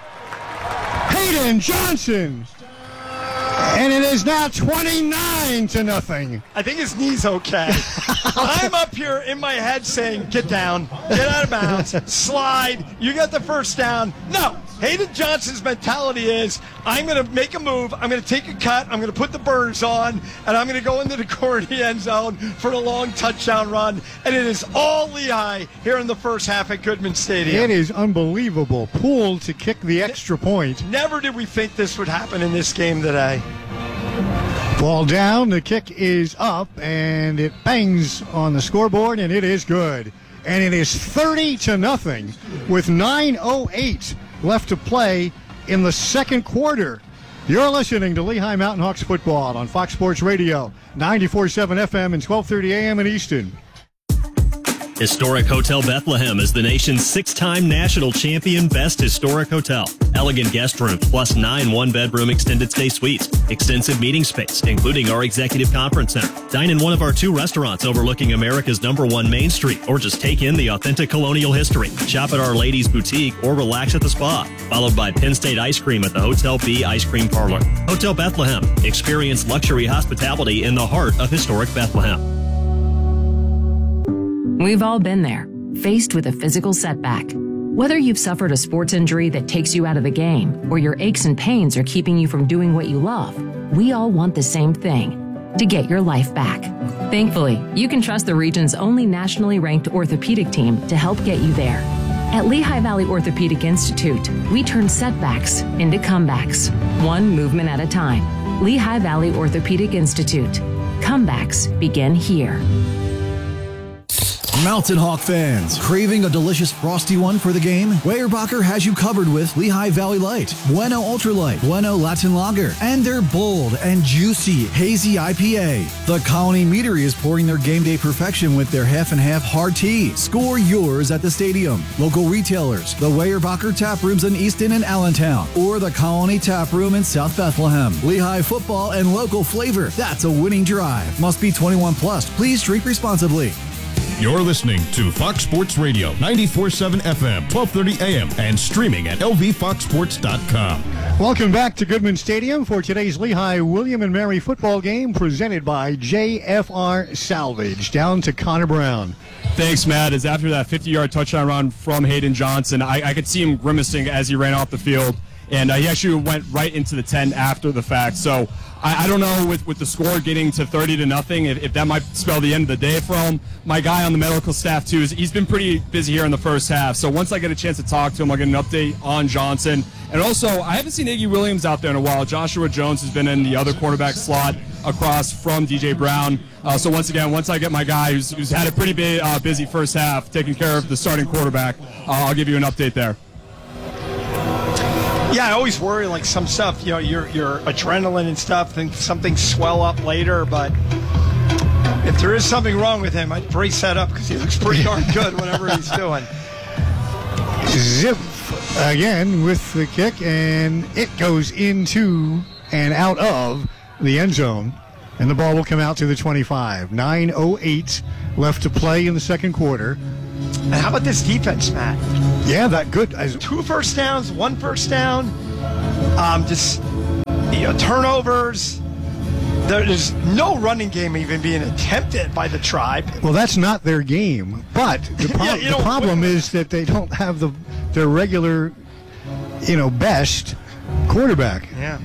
Speaker 2: Hayden Johnson. And it is now twenty-nine to nothing.
Speaker 1: I think his knee's okay. I'm up here in my head saying, get down, get out of bounds, slide, you got the first down. No, Hayden Johnson's mentality is, I'm going to make a move, I'm going to take a cut, I'm going to put the burners on, and I'm going to go into the corner of the end zone for a long touchdown run. And it is all Lehigh here in the first half at Goodman Stadium.
Speaker 2: It is unbelievable. Poole to kick the extra point.
Speaker 1: Never did we think this would happen in this game today.
Speaker 2: Ball down, the kick is up, and it bangs on the scoreboard, and it is good. And it is thirty to nothing with nine oh eight left to play in the second quarter. You're listening to Lehigh Mountain Hawks football on Fox Sports Radio, ninety-four point seven F M and twelve thirty A M in Easton.
Speaker 16: Historic Hotel Bethlehem is the nation's six-time national champion best historic hotel. Elegant guest rooms plus nine one-bedroom extended stay suites. Extensive meeting space, including our executive conference center. Dine in one of our two restaurants overlooking America's number one Main Street, or just take in the authentic colonial history. Shop at Our Ladies Boutique or relax at the spa. Followed by Penn State Ice Cream at the Hotel B Ice Cream Parlor. Hotel Bethlehem. Experience luxury hospitality in the heart of historic Bethlehem.
Speaker 6: We've all been there, faced with a physical setback. Whether you've suffered a sports injury that takes you out of the game, or your aches and pains are keeping you from doing what you love, we all want the same thing, to get your life back. Thankfully, you can trust the region's only nationally ranked orthopedic team to help get you there. At Lehigh Valley Orthopedic Institute, we turn setbacks into comebacks, one movement at a time. Lehigh Valley Orthopedic Institute. Comebacks begin here.
Speaker 7: Mountain Hawk fans, craving a delicious frosty one for the game? Weyerbacher has you covered with Lehigh Valley Light, Bueno Ultra Light, Bueno Latin Lager, and their bold and juicy hazy I P A. The Colony Meadery is pouring their game day perfection with their half and half hard tea. Score yours at the stadium. Local retailers, the Weyerbacher Tap Rooms in Easton and Allentown, or the Colony Tap Room in South Bethlehem. Lehigh football and local flavor. That's a winning drive. Must be twenty-one plus. Please drink responsibly.
Speaker 8: You're listening to Fox Sports Radio, ninety-four point seven F M, twelve thirty A M, and streaming at L V fox sports dot com.
Speaker 2: Welcome back to Goodman Stadium for today's Lehigh William and Mary football game presented by J F R Salvage. Down to Connor Brown.
Speaker 9: Thanks, Matt. As after that fifty-yard touchdown run from Hayden Johnson, I, I could see him grimacing as he ran off the field, and uh, he actually went right into the tent after the fact. So I, I don't know with, with the score getting to thirty to nothing if, if that might spell the end of the day for him. My guy on the medical staff too is he's been pretty busy here in the first half. So once I get a chance to talk to him, I'll get an update on Johnson. And also, I haven't seen Iggy Williams out there in a while. Joshua Jones has been in the other cornerback slot across from D J Brown. Uh, so once again, once I get my guy who's, who's had a pretty big, uh, busy first half taking care of the starting quarterback, uh, I'll give you an update there.
Speaker 1: Yeah, I always worry like some stuff, you know, your your adrenaline and stuff, and something swell up later. But if there is something wrong with him, I'd brace that up because he looks pretty darn good whatever he's doing.
Speaker 2: Zip again with the kick, and it goes into and out of the end zone, and the ball will come out to the twenty-five. nine oh eight left to play in the second quarter.
Speaker 1: And how about this defense, Matt?
Speaker 2: Yeah, that good.
Speaker 1: Two first downs, one first down, um, just you know, turnovers. There's no running game even being attempted by the Tribe.
Speaker 2: Well, that's not their game. But the, pro-
Speaker 1: yeah, you
Speaker 2: the
Speaker 1: know,
Speaker 2: problem is that they don't have the their regular, you know, best quarterback.
Speaker 1: Yeah.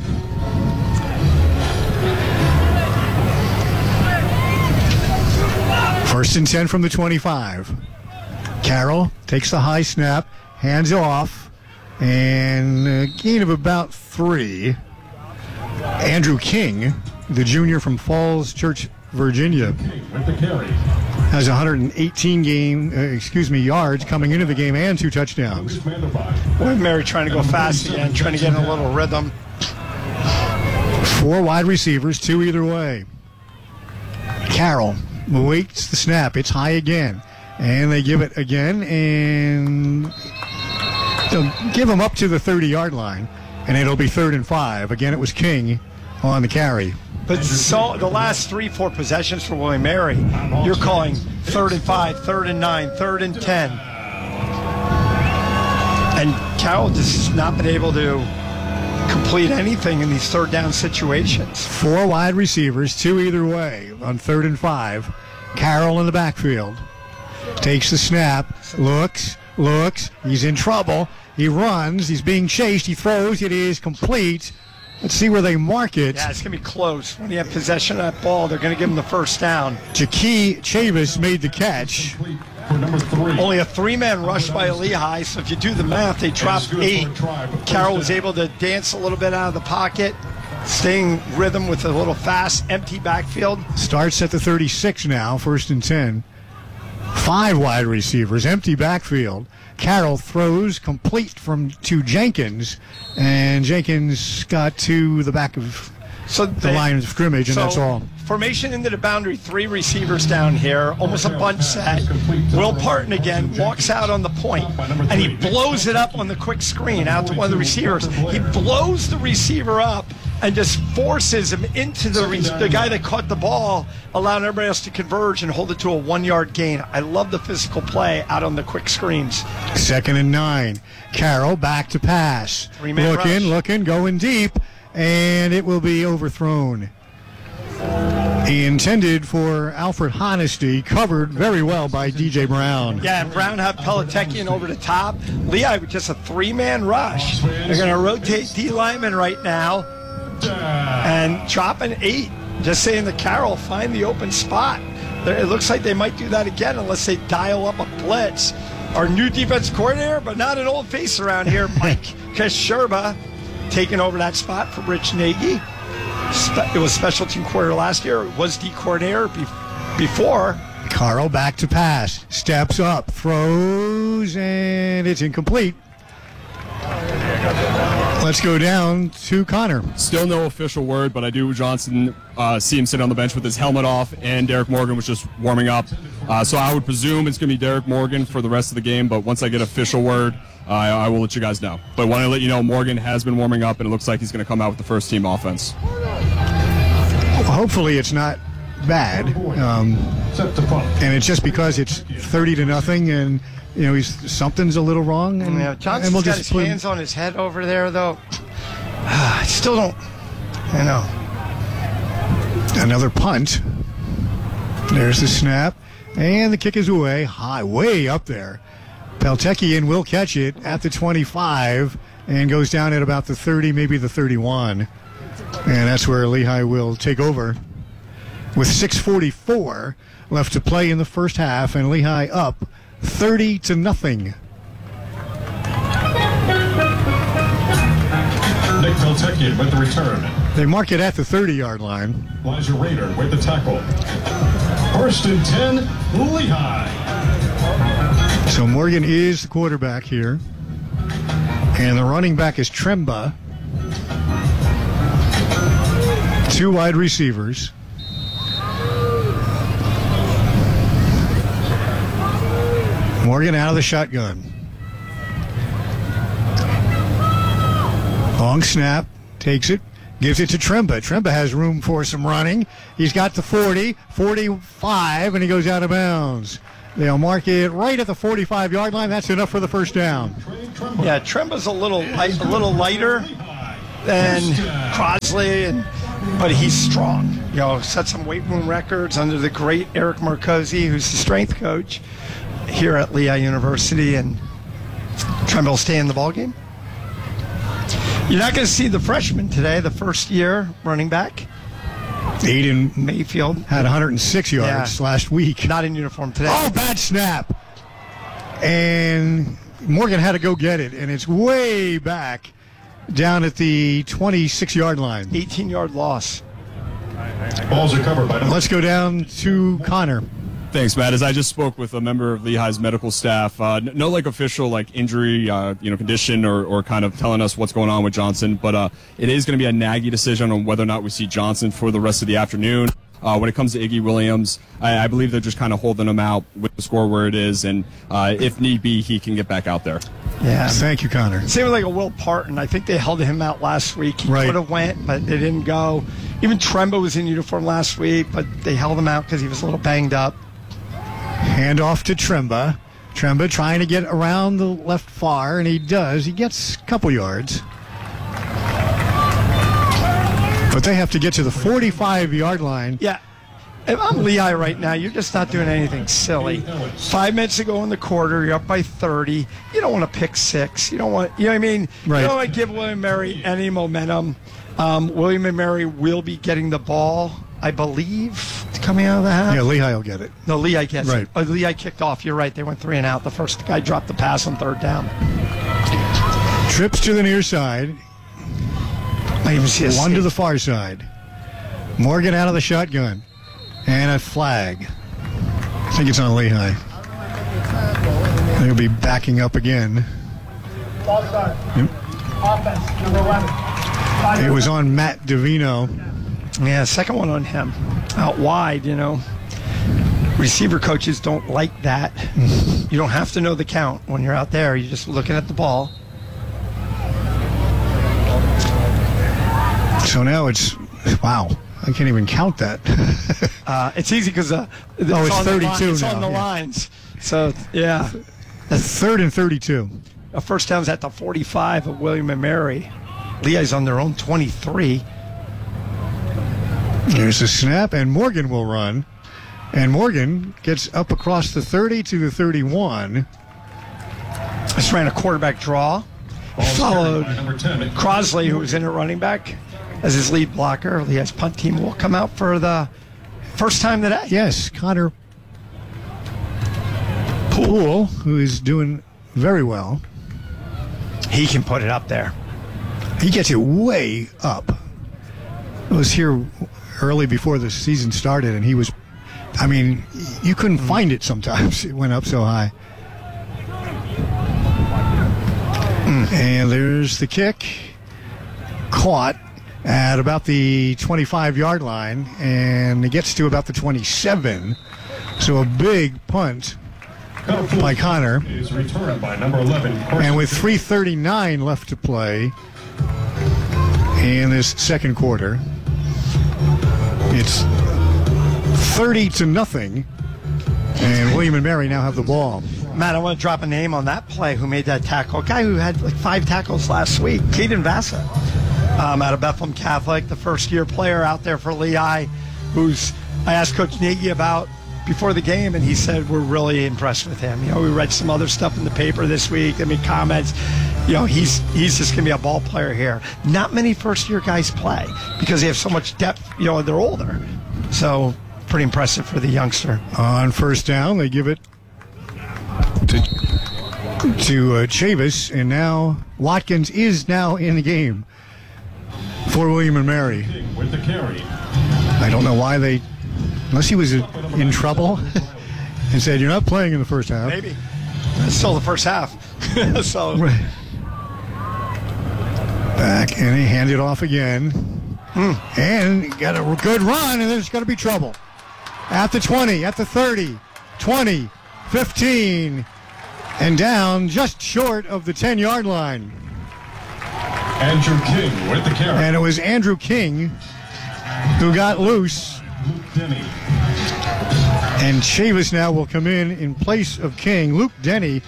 Speaker 2: First and ten from the twenty-five. Carroll takes the high snap, hands off, and a gain of about three. Andrew King, the junior from Falls Church, Virginia, has one hundred eighteen game, uh, excuse me, yards coming into the game and two touchdowns.
Speaker 1: William Mary trying to go fast again, trying to get in a little rhythm.
Speaker 2: Four wide receivers, two either way. Carroll waits the snap. It's high again. And they give it again, and they'll give them up to the thirty-yard line, and it'll be third and five. Again, it was King on the carry.
Speaker 1: But so the last three, four possessions for William Mary, you're calling third and five, third and nine, third and ten. And Carroll just has not been able to complete anything in these third down situations.
Speaker 2: Four wide receivers, two either way on third and five. Carroll in the backfield. Takes the snap, looks, looks, he's in trouble, he runs, he's being chased, he throws, it is complete. Let's see where they mark it.
Speaker 1: Yeah, it's going to be close. When you have possession of that ball, they're going to give him the first down.
Speaker 2: Jaquie Chavis made the catch.
Speaker 1: Only a three-man rush by Lehigh, so if you do the math, they dropped eight. Carroll was able to dance a little bit out of the pocket, staying rhythm with a little fast, empty backfield.
Speaker 2: Starts at the thirty-six now, first and ten. Five wide receivers, empty backfield. Carroll throws complete from to Jenkins, and Jenkins got to the back of
Speaker 1: so
Speaker 2: the
Speaker 1: they,
Speaker 2: line of scrimmage, and
Speaker 1: so
Speaker 2: that's all.
Speaker 1: Formation into the boundary, three receivers down here, almost a bunch set. Will Parton again walks out on the point, and he blows it up on the quick screen out to one of the receivers. He blows the receiver up and just forces him into the re- the guy that caught the ball, allowing everybody else to converge and hold it to a one-yard gain. I love the physical play out on the quick screens.
Speaker 2: Second and nine. Carroll back to pass.
Speaker 1: Three-man
Speaker 2: looking,
Speaker 1: rush.
Speaker 2: looking, going deep, and it will be overthrown. Intended for Alfred Honesty, covered very well by D J Brown.
Speaker 1: Yeah, and Brown had Pelatekian over the top. Lehigh with just a three-man rush. They're going to rotate D lineman right now and drop an eight. Just saying the Carroll find the open spot. It looks like they might do that again unless they dial up a blitz. Our new defense coordinator, but not an old face around here, Mike Kasherba, taking over that spot for Rich Nagy. It was special team coordinator last year. It was D coordinator be- before.
Speaker 2: Carroll back to pass. Steps up, throws, and it's incomplete. Let's go down to Connor.
Speaker 9: Still no official word, but I do Johnson uh, see him sitting on the bench with his helmet off, and Derek Morgan was just warming up. Uh, so I would presume it's going to be Derek Morgan for the rest of the game, but once I get official word, uh, I will let you guys know. But I want to let you know Morgan has been warming up, and it looks like he's going to come out with the first team offense.
Speaker 2: Hopefully it's not bad. Um, and it's just because it's thirty to nothing, and you know he's something's a little wrong. And,
Speaker 1: Yeah, Johnson's
Speaker 2: and we'll
Speaker 1: got
Speaker 2: just
Speaker 1: his
Speaker 2: put,
Speaker 1: hands on his head over there, though. I still don't. I know.
Speaker 2: Another punt. There's the snap, and the kick is away, high, way up there. Peltekian will catch it at the twenty-five and goes down at about the thirty, maybe the thirty-one. And that's where Lehigh will take over with six forty-four left to play in the first half, and Lehigh up thirty to nothing.
Speaker 3: Nick Peltekian with the return.
Speaker 2: They mark it at the thirty-yard line.
Speaker 3: Elijah Rader with the tackle. First and ten, Lehigh.
Speaker 2: So Morgan is the quarterback here. And the running back is Tremba. Two wide receivers. Morgan out of the shotgun. Long snap. Takes it. Gives it to Tremba. Tremba has room for some running. He's got the forty, forty-five, and he goes out of bounds. They'll mark it right at the forty-five-yard line. That's enough for the first down.
Speaker 1: Yeah, Tremba's a little light, a little lighter than Crosley, and but he's strong. You know, set some weight room records under the great Eric Marcosi, who's the strength coach here at Lehigh University, and Tremba will stay in the ballgame. You're not going to see the freshman today, the first year running back.
Speaker 2: Aiden
Speaker 1: Mayfield
Speaker 2: had one hundred six yards
Speaker 1: yeah.
Speaker 2: last week.
Speaker 1: Not in uniform today.
Speaker 2: Oh, bad snap. And Morgan had to go get it, and it's way back down at the twenty-six-yard line.
Speaker 1: eighteen-yard loss.
Speaker 3: Balls are covered by.
Speaker 2: Let's go down to Connor.
Speaker 9: Thanks, Matt. As I just spoke with a member of Lehigh's medical staff, uh, no like official like injury, uh, you know, condition or, or kind of telling us what's going on with Johnson, but uh, it is going to be a Nagy decision on whether or not we see Johnson for the rest of the afternoon. Uh, when it comes to Iggy Williams, I, I believe they're just kind of holding him out with the score where it is, and uh, if need be, he can get back out there.
Speaker 1: Yeah.
Speaker 2: Thank you, Connor.
Speaker 1: Same like a Will Parton. I think they held him out last week. He
Speaker 2: right.
Speaker 1: could have went, but they didn't go. Even Tremba was in uniform last week, but they held him out because he was a little banged up.
Speaker 2: Hand off to Tremba. Tremba trying to get around the left far, and he does. He gets a couple yards. But they have to get to the forty-five-yard line.
Speaker 1: Yeah. If I'm Lehigh right now, you're just not doing anything silly. Five minutes to go in the quarter, you're up by thirty. You don't want to pick six. You don't want, you know what I mean?
Speaker 2: Right.
Speaker 1: You don't want to give William Mary any momentum. Um, William and Mary will be getting the ball, I believe, coming out of the half.
Speaker 2: Yeah, Lehigh will get it.
Speaker 1: No, Lehigh gets
Speaker 2: right.
Speaker 1: it. Oh, Lehigh kicked off. You're right. They went three and out. The first guy dropped the pass on third down.
Speaker 2: Trips to the near side.
Speaker 1: I even see a
Speaker 2: One
Speaker 1: skate.
Speaker 2: to the far side. Morgan out of the shotgun. And a flag. I think it's on Lehigh. They'll be backing up again.
Speaker 4: Ball start.
Speaker 2: Yep.
Speaker 4: Offense, number eleven. Five
Speaker 2: It was on Matt Davino.
Speaker 1: Yeah, second one on him. Out wide, you know. Receiver coaches don't like that. You don't have to know the count when you're out there. You're just looking at the ball.
Speaker 2: So now it's, wow, I can't even count that.
Speaker 1: uh, it's easy because uh, it's,
Speaker 2: oh, it's
Speaker 1: on
Speaker 2: thirty-two
Speaker 1: the line, it's
Speaker 2: now.
Speaker 1: on the
Speaker 2: yeah.
Speaker 1: lines. So, yeah.
Speaker 2: That's third and thirty-two.
Speaker 1: A first down's at the forty-five of William and Mary. Lehigh's on their own twenty-three.
Speaker 2: There's a snap, and Morgan will run. And Morgan gets up across the thirty to the thirty-one.
Speaker 1: Just ran a quarterback draw. Followed Crosley, who was in at running back, as his lead blocker. Lehigh's punt team will come out for the first time today.
Speaker 2: Yes, Connor Poole, who is doing very well.
Speaker 1: He can put it up there.
Speaker 2: He gets it way up. I was here early before the season started, and he was, I mean, you couldn't find it sometimes. It went up so high. Mm. And there's the kick. Caught at about the twenty-five-yard line, and it gets to about the twenty-seven. So a big punt by Connor.
Speaker 3: Is returned by number eleven.
Speaker 2: And with three thirty-nine left to play in this second quarter, it's thirty to nothing. And William and Mary now have the ball.
Speaker 1: Matt, I want to drop a name on that play who made that tackle. A guy who had like five tackles last week, Caden Vassa, um, out of Bethlehem Catholic, the first-year player out there for Lehigh, who's I asked Coach Nagy about before the game, and he said we're really impressed with him. You know, we read some other stuff in the paper this week. I mean, comments. You know, he's he's just going to be a ball player here. Not many first-year guys play because they have so much depth. You know, they're older. So pretty impressive for the youngster.
Speaker 2: On first down, they give it to, to uh, Chavis, and now Watkins is now in the game for William and Mary.
Speaker 3: With the carry.
Speaker 2: I don't know why they, unless he was in trouble and said, you're not playing in the first half.
Speaker 1: Maybe. It's still the first half. so
Speaker 2: right. Back, and he handed it off again. Hmm. And got a good run, and there's going to be trouble. At the twenty, at the thirty, twenty, fifteen, and down just short of the ten-yard line.
Speaker 3: Andrew King with the carry.
Speaker 2: And it was Andrew King who got loose.
Speaker 3: Luke Denny.
Speaker 2: And Chavis now will come in in place of King. Luke Denny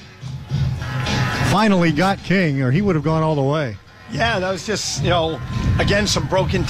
Speaker 2: finally got King, or he would have gone all the way.
Speaker 1: Yeah, that was just, you know, again, some broken